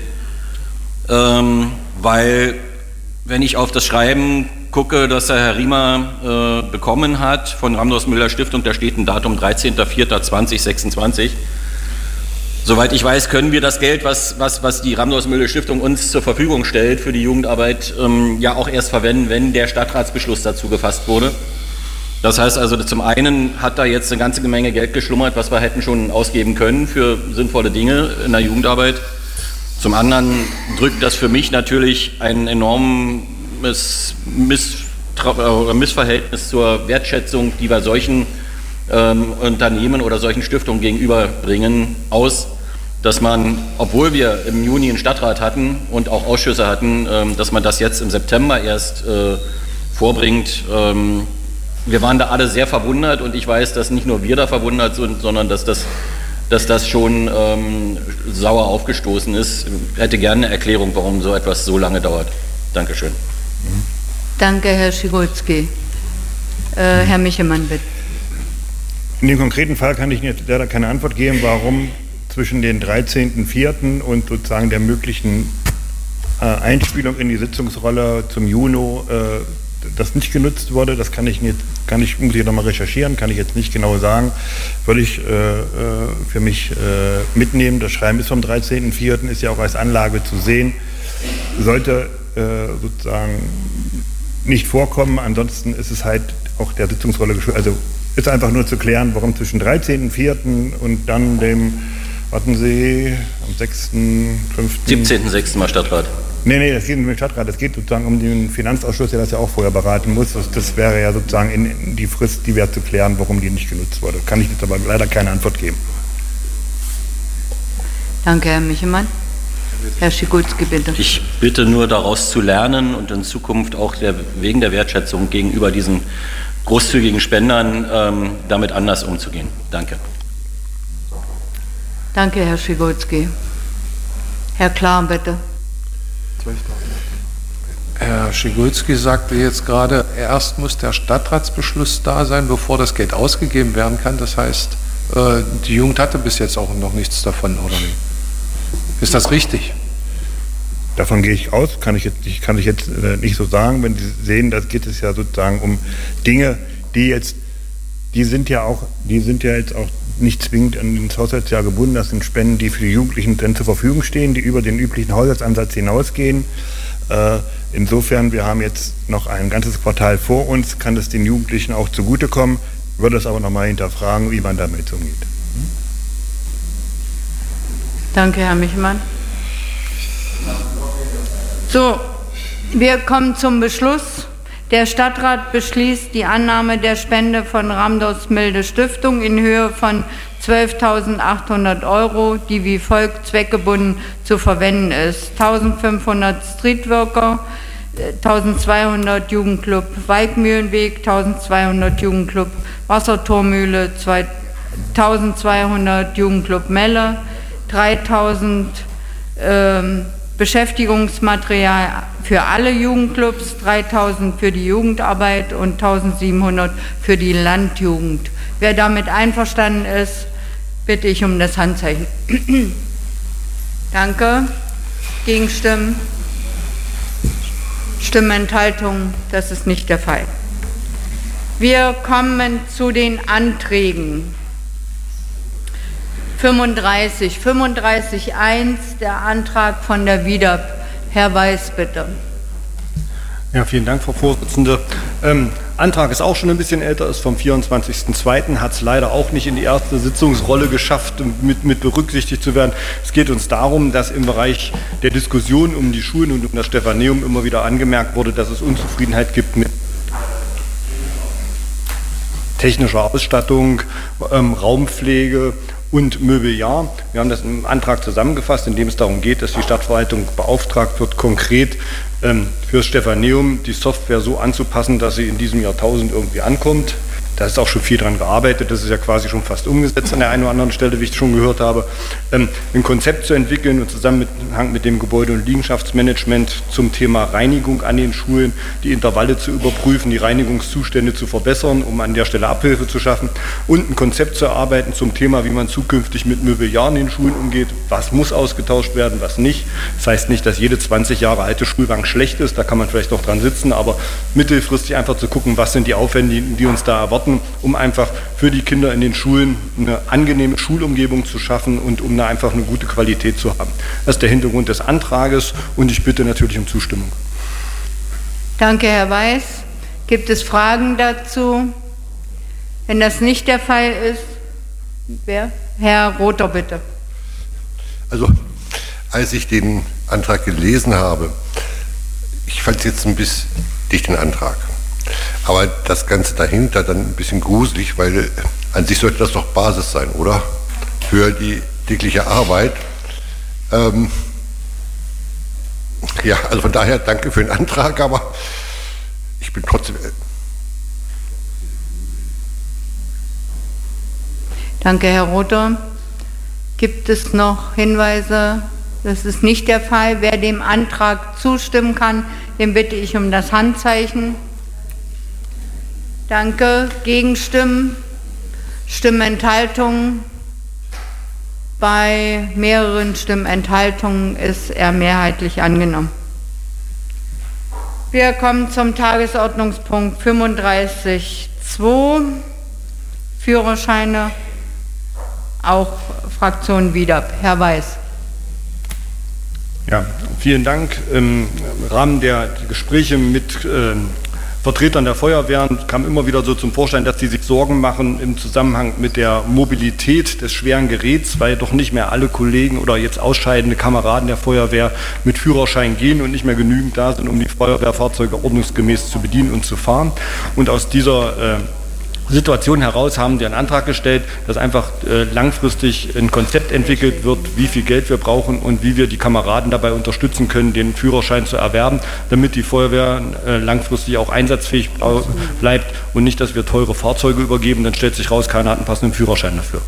ähm, weil wenn ich auf das Schreiben gucke, das der Herr Riemer äh, bekommen hat von Ramdos-Milde Stiftung, da steht ein Datum dreizehnter vierter zweitausendsechsundzwanzig. Soweit ich weiß, können wir das Geld, was, was, was die Ramdos-Milde Stiftung uns zur Verfügung stellt für die Jugendarbeit, ähm, ja auch erst verwenden, wenn der Stadtratsbeschluss dazu gefasst wurde. Das heißt also, zum einen hat da jetzt eine ganze Menge Geld geschlummert, was wir hätten schon ausgeben können für sinnvolle Dinge in der Jugendarbeit. Zum anderen drückt das für mich natürlich einen enormen Miss, Missverhältnis zur Wertschätzung, die wir solchen ähm, Unternehmen oder solchen Stiftungen gegenüberbringen, aus, dass man, obwohl wir im Juni einen Stadtrat hatten und auch Ausschüsse hatten, ähm, dass man das jetzt im September erst äh, vorbringt. Ähm, wir waren da alle sehr verwundert und ich weiß, dass nicht nur wir da verwundert sind, sondern dass das, dass das schon ähm, sauer aufgestoßen ist. Ich hätte gerne eine Erklärung, warum so etwas so lange dauert. Dankeschön. Danke, Herr Schigulski. Äh, Herr Michelmann, bitte. In dem konkreten Fall kann ich Ihnen jetzt leider keine Antwort geben, warum zwischen den dreizehnten vierten und sozusagen der möglichen äh, Einspielung in die Sitzungsrolle zum Juni äh, das nicht genutzt wurde. Das kann ich jetzt, kann ich ungefähr nochmal recherchieren, kann ich jetzt nicht genau sagen. Würde ich äh, für mich äh, mitnehmen. Das Schreiben ist vom dreizehnten vierten, ist ja auch als Anlage zu sehen. Sollte äh, sozusagen nicht vorkommen, ansonsten ist es halt auch der Sitzungsrolle geschuldet. Also ist einfach nur zu klären, warum zwischen dreizehnten vierten und dann dem, warten Sie, am sechsten fünften siebzehnten sechsten mal Stadtrat. Nee, nee, das geht nicht um den Stadtrat, das geht sozusagen um den Finanzausschuss, der das ja auch vorher beraten muss. Das, das wäre ja sozusagen in, in die Frist, die wäre zu klären, warum die nicht genutzt wurde. Kann ich jetzt aber leider keine Antwort geben. Danke, Herr Michelmann. Herr Schigulski, bitte. Ich bitte nur daraus zu lernen und in Zukunft auch der, wegen der Wertschätzung gegenüber diesen großzügigen Spendern ähm, damit anders umzugehen. Danke. Danke, Herr Schigulski. Herr Klar, bitte. Herr Schigulski sagte jetzt gerade, erst muss der Stadtratsbeschluss da sein, bevor das Geld ausgegeben werden kann. Das heißt, die Jugend hatte bis jetzt auch noch nichts davon, oder nicht? Ist das richtig? Davon gehe ich aus, kann ich jetzt, ich kann ich jetzt äh, nicht so sagen. Wenn Sie sehen, da geht es ja sozusagen um Dinge, die jetzt, die sind ja auch, die sind ja jetzt auch nicht zwingend an das Haushaltsjahr gebunden. Das sind Spenden, die für die Jugendlichen dann zur Verfügung stehen, die über den üblichen Haushaltsansatz hinausgehen. Äh, insofern, wir haben jetzt noch ein ganzes Quartal vor uns, kann es den Jugendlichen auch zugutekommen, würde es aber nochmal hinterfragen, wie man damit umgeht. Danke, Herr Michelmann. So, wir kommen zum Beschluss. Der Stadtrat beschließt die Annahme der Spende von Ramdos-Milde Stiftung in Höhe von zwölftausendachthundert Euro, die wie folgt zweckgebunden zu verwenden ist. eintausendfünfhundert Streetworker, eintausendzweihundert Jugendclub Weigmühlenweg, eintausendzweihundert Jugendclub Wassertormühle, eintausendzweihundert Jugendclub Melle, dreitausend ähm, Beschäftigungsmaterial für alle Jugendclubs, dreitausend für die Jugendarbeit und eintausendsiebenhundert für die Landjugend. Wer damit einverstanden ist, bitte ich um das Handzeichen. Danke. Gegenstimmen? Stimmenthaltung? Das ist nicht der Fall. Wir kommen zu den Anträgen. fünfunddreißig, fünfunddreißig Punkt eins, der Antrag von der W I D A P. Herr Weiß, bitte. Ja, vielen Dank, Frau Vorsitzende. Ähm, Antrag ist auch schon ein bisschen älter, ist vom vierundzwanzigsten zweiten hat es leider auch nicht in die erste Sitzungsrolle geschafft, mit, mit berücksichtigt zu werden. Es geht uns darum, dass im Bereich der Diskussion um die Schulen und um das Stephaneum immer wieder angemerkt wurde, dass es Unzufriedenheit gibt mit technischer Ausstattung, ähm, Raumpflege und Mobiliar. Wir haben das im Antrag zusammengefasst, in dem es darum geht, dass die Stadtverwaltung beauftragt wird, konkret ähm, fürs Stephaneum die Software so anzupassen, dass sie in diesem Jahrtausend irgendwie ankommt. Da ist auch schon viel dran gearbeitet, das ist ja quasi schon fast umgesetzt an der einen oder anderen Stelle, wie ich schon gehört habe. Ähm, ein Konzept zu entwickeln und zusammen mit, mit dem Gebäude- und Liegenschaftsmanagement zum Thema Reinigung an den Schulen, die Intervalle zu überprüfen, die Reinigungszustände zu verbessern, um an der Stelle Abhilfe zu schaffen und ein Konzept zu erarbeiten zum Thema, wie man zukünftig mit Mobiliar in den Schulen umgeht, was muss ausgetauscht werden, was nicht. Das heißt nicht, dass jede zwanzig Jahre alte Schulbank schlecht ist, da kann man vielleicht noch dran sitzen, aber mittelfristig einfach zu gucken, was sind die Aufwände, die uns da erwarten, um einfach für die Kinder in den Schulen eine angenehme Schulumgebung zu schaffen und um da einfach eine gute Qualität zu haben. Das ist der Hintergrund des Antrages und ich bitte natürlich um Zustimmung. Danke, Herr Weiß. Gibt es Fragen dazu? Wenn das nicht der Fall ist, wer? Herr Rother, bitte. Also, als ich den Antrag gelesen habe, ich fand es jetzt ein bisschen dicht, den Antrag. Aber das Ganze dahinter dann ein bisschen gruselig, weil an sich sollte das doch Basis sein, oder? Für die tägliche Arbeit. Ähm ja, also von daher danke für den Antrag, aber ich bin trotzdem... Danke, Herr Rother. Gibt es noch Hinweise? Das ist nicht der Fall. Wer dem Antrag zustimmen kann, den bitte ich um das Handzeichen. Danke. Gegenstimmen? Stimmenthaltungen? Bei mehreren Stimmenthaltungen ist er mehrheitlich angenommen. Wir kommen zum Tagesordnungspunkt fünfunddreißig Punkt zwei, Führerscheine, auch Fraktion W I D A P. Herr Weiß. Ja, vielen Dank. Im Rahmen der Gespräche mit äh, Vertretern der Feuerwehren kam immer wieder so zum Vorschein, dass sie sich Sorgen machen im Zusammenhang mit der Mobilität des schweren Geräts, weil doch nicht mehr alle Kollegen oder jetzt ausscheidende Kameraden der Feuerwehr mit Führerschein gehen und nicht mehr genügend da sind, um die Feuerwehrfahrzeuge ordnungsgemäß zu bedienen und zu fahren. Und aus dieser äh, Situation heraus haben Sie einen Antrag gestellt, dass einfach äh, langfristig ein Konzept entwickelt wird, wie viel Geld wir brauchen und wie wir die Kameraden dabei unterstützen können, den Führerschein zu erwerben, damit die Feuerwehr äh, langfristig auch einsatzfähig bleibt und nicht, dass wir teure Fahrzeuge übergeben, dann stellt sich raus, keiner hat einen passenden Führerschein dafür.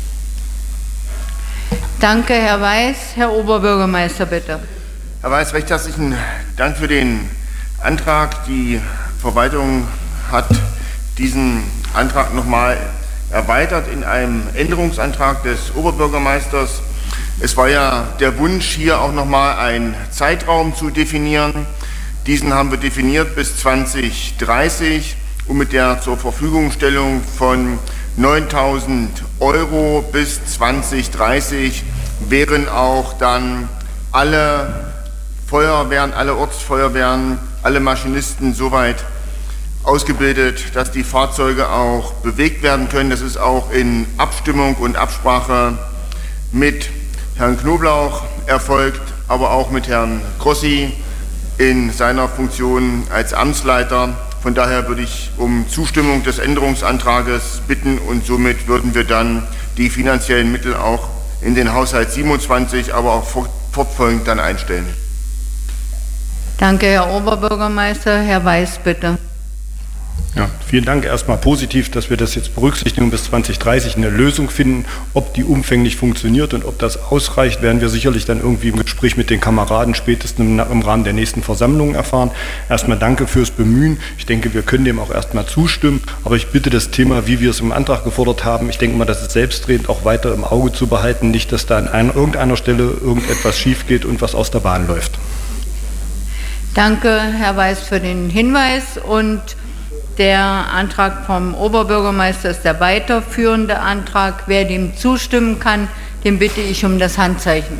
Danke, Herr Weiß. Herr Oberbürgermeister, bitte. Herr Weiß, recht herzlichen Dank für den Antrag. Die Verwaltung hat diesen Antrag nochmal erweitert in einem Änderungsantrag des Oberbürgermeisters. Es war ja der Wunsch, hier auch nochmal einen Zeitraum zu definieren. Diesen haben wir definiert bis zwanzig dreißig und mit der zur Verfügungstellung von neuntausend Euro bis zwanzig dreißig wären auch dann alle Feuerwehren, alle Ortsfeuerwehren, alle Maschinisten soweit ausgebildet, dass die Fahrzeuge auch bewegt werden können. Das ist auch in Abstimmung und Absprache mit Herrn Knoblauch erfolgt, aber auch mit Herrn Grossi in seiner Funktion als Amtsleiter. Von daher würde ich um Zustimmung des Änderungsantrages bitten und somit würden wir dann die finanziellen Mittel auch in den Haushalt siebenundzwanzig, aber auch fortfolgend dann einstellen. Danke, Herr Oberbürgermeister. Herr Weiß, bitte. Ja, vielen Dank. Erstmal positiv, dass wir das jetzt berücksichtigen und bis zwanzig dreißig eine Lösung finden. Ob die umfänglich funktioniert und ob das ausreicht, werden wir sicherlich dann irgendwie im Gespräch mit den Kameraden spätestens im, im Rahmen der nächsten Versammlung erfahren. Erstmal danke fürs Bemühen. Ich denke, wir können dem auch erstmal zustimmen. Aber ich bitte das Thema, wie wir es im Antrag gefordert haben, ich denke mal, das ist selbstredend, auch weiter im Auge zu behalten. Nicht, dass da an einer, irgendeiner Stelle irgendetwas schief geht und was aus der Bahn läuft. Danke, Herr Weiß, für den Hinweis. Und der Antrag vom Oberbürgermeister ist der weiterführende Antrag. Wer dem zustimmen kann, den bitte ich um das Handzeichen.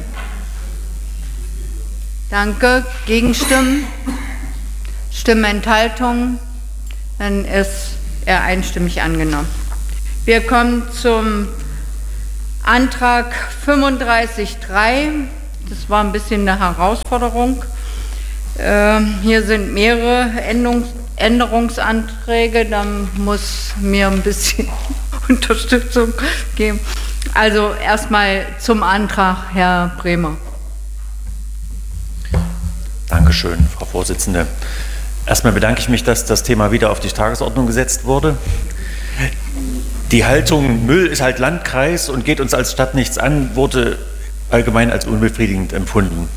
Danke. Gegenstimmen? Stimmenthaltungen? Dann ist er einstimmig angenommen. Wir kommen zum Antrag fünfunddreißig Punkt drei. Das war ein bisschen eine Herausforderung. Äh, hier sind mehrere Änderungs Änderungsanträge. Da muss mir ein bisschen Unterstützung geben. Also erstmal zum Antrag, Herr Bremer. Dankeschön, Frau Vorsitzende. Erstmal bedanke ich mich, dass das Thema wieder auf die Tagesordnung gesetzt wurde. Die Haltung, Müll ist halt Landkreis und geht uns als Stadt nichts an, wurde allgemein als unbefriedigend empfunden.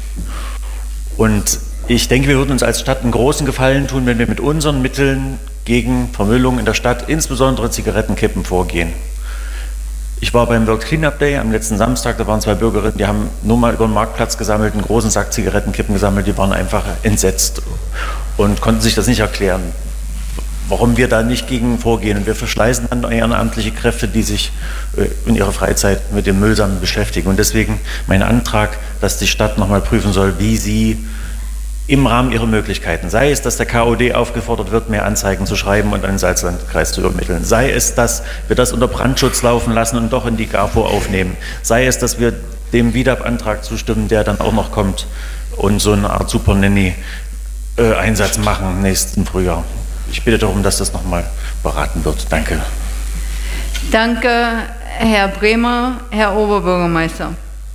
Und ich denke, wir würden uns als Stadt einen großen Gefallen tun, wenn wir mit unseren Mitteln gegen Vermüllung in der Stadt, insbesondere Zigarettenkippen, vorgehen. Ich war beim World Cleanup Day am letzten Samstag, da waren zwei Bürgerinnen, die haben nur mal über den Marktplatz gesammelt, einen großen Sack Zigarettenkippen gesammelt, die waren einfach entsetzt und konnten sich das nicht erklären, warum wir da nicht gegen vorgehen. Und wir verschleißen dann ehrenamtliche Kräfte, die sich in ihrer Freizeit mit dem Müllsammeln beschäftigen. Und deswegen mein Antrag, dass die Stadt nochmal prüfen soll, wie sie im Rahmen ihrer Möglichkeiten, sei es, dass der K O D aufgefordert wird, mehr Anzeigen zu schreiben und an den Salzlandkreis zu übermitteln, sei es, dass wir das unter Brandschutz laufen lassen und doch in die GAFO aufnehmen, sei es, dass wir dem V I D A P-Antrag zustimmen, der dann auch noch kommt und so eine Art Super-Nanny-Einsatz machen nächsten Frühjahr. Ich bitte darum, dass das nochmal beraten wird. Danke. Danke, Herr Bremer. Herr Oberbürgermeister.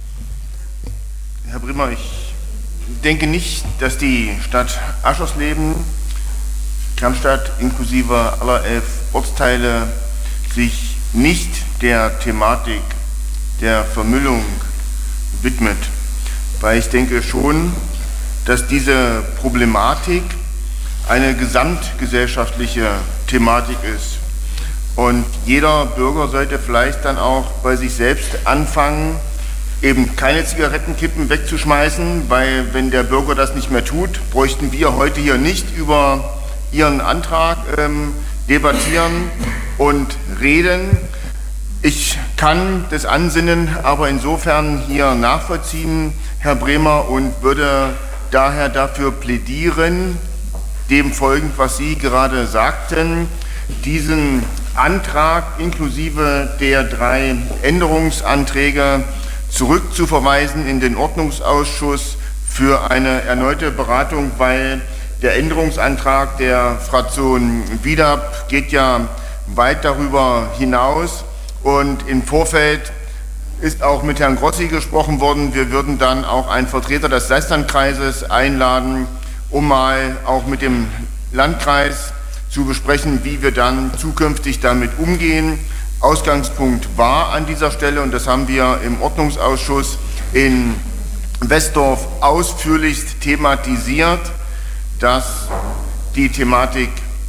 Herr Bremer, ich denke nicht, dass die Stadt Aschersleben, Kernstadt inklusive aller elf Ortsteile sich nicht der Thematik der Vermüllung widmet. Weil ich denke schon, dass diese Problematik eine gesamtgesellschaftliche Thematik ist. Und jeder Bürger sollte vielleicht dann auch bei sich selbst anfangen, eben keine Zigarettenkippen wegzuschmeißen, weil wenn der Bürger das nicht mehr tut, bräuchten wir heute hier nicht über Ihren Antrag ähm, debattieren und reden. Ich kann das Ansinnen aber insofern hier nachvollziehen, Herr Bremer, und würde daher dafür plädieren, dem folgend, was Sie gerade sagten, diesen Antrag inklusive der drei Änderungsanträge zurückzuverweisen in den Ordnungsausschuss für eine erneute Beratung, weil der Änderungsantrag der Fraktion V I D A P geht ja weit darüber hinaus und im Vorfeld ist auch mit Herrn Grossi gesprochen worden. Wir würden dann auch einen Vertreter des Salzlandkreises einladen, um mal auch mit dem Landkreis zu besprechen, wie wir dann zukünftig damit umgehen. Ausgangspunkt war an dieser Stelle, und das haben wir im Ordnungsausschuss in Westdorf ausführlichst thematisiert, dass die Thematik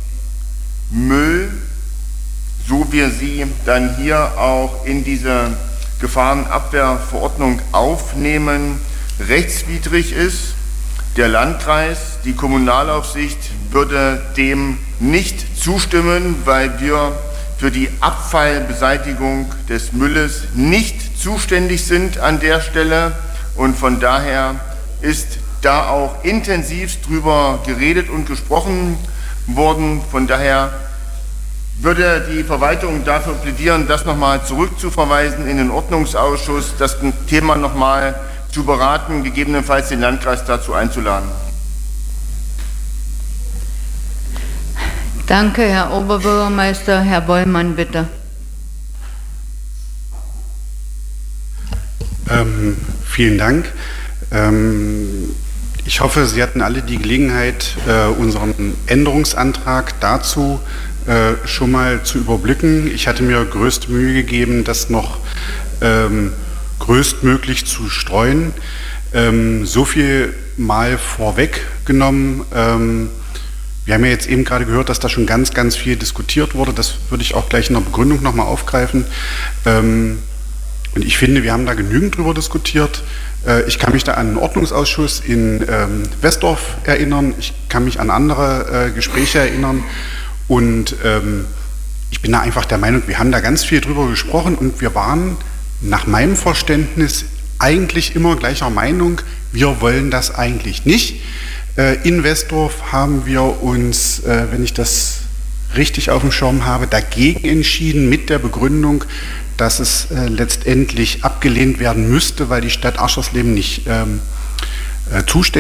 Müll, so wir sie dann hier auch in diese Gefahrenabwehrverordnung aufnehmen, rechtswidrig ist. Der Landkreis, die Kommunalaufsicht würde dem nicht zustimmen, weil wir für die Abfallbeseitigung des Mülles nicht zuständig sind an der Stelle, und von daher ist da auch intensiv drüber geredet und gesprochen worden. Von daher würde die Verwaltung dafür plädieren, das nochmal zurückzuverweisen in den Ordnungsausschuss, das Thema nochmal zu beraten, gegebenenfalls den Landkreis dazu einzuladen. Danke, Herr Oberbürgermeister. Herr Bollmann, bitte. Ähm, vielen Dank. Ähm, ich hoffe, Sie hatten alle die Gelegenheit, äh, unseren Änderungsantrag dazu äh, schon mal zu überblicken. Ich hatte mir größte Mühe gegeben, das noch ähm, größtmöglich zu streuen. Ähm, so viel mal vorweggenommen. Ähm, Wir haben ja jetzt eben gerade gehört, dass da schon ganz, ganz viel diskutiert wurde. Das würde ich auch gleich in der Begründung nochmal aufgreifen. Ähm, und ich finde, wir haben da genügend drüber diskutiert. Äh, ich kann mich da an einen Ordnungsausschuss in ähm, Westdorf erinnern. Ich kann mich an andere äh, Gespräche erinnern. Und ähm, ich bin da einfach der Meinung, wir haben da ganz viel drüber gesprochen und wir waren nach meinem Verständnis eigentlich immer gleicher Meinung. Wir wollen das eigentlich nicht. Äh, in Westdorf haben wir uns, äh, wenn ich das richtig auf dem Schirm habe, dagegen entschieden mit der Begründung, dass es äh, letztendlich abgelehnt werden müsste, weil die Stadt Aschersleben nicht ähm, äh, zuständig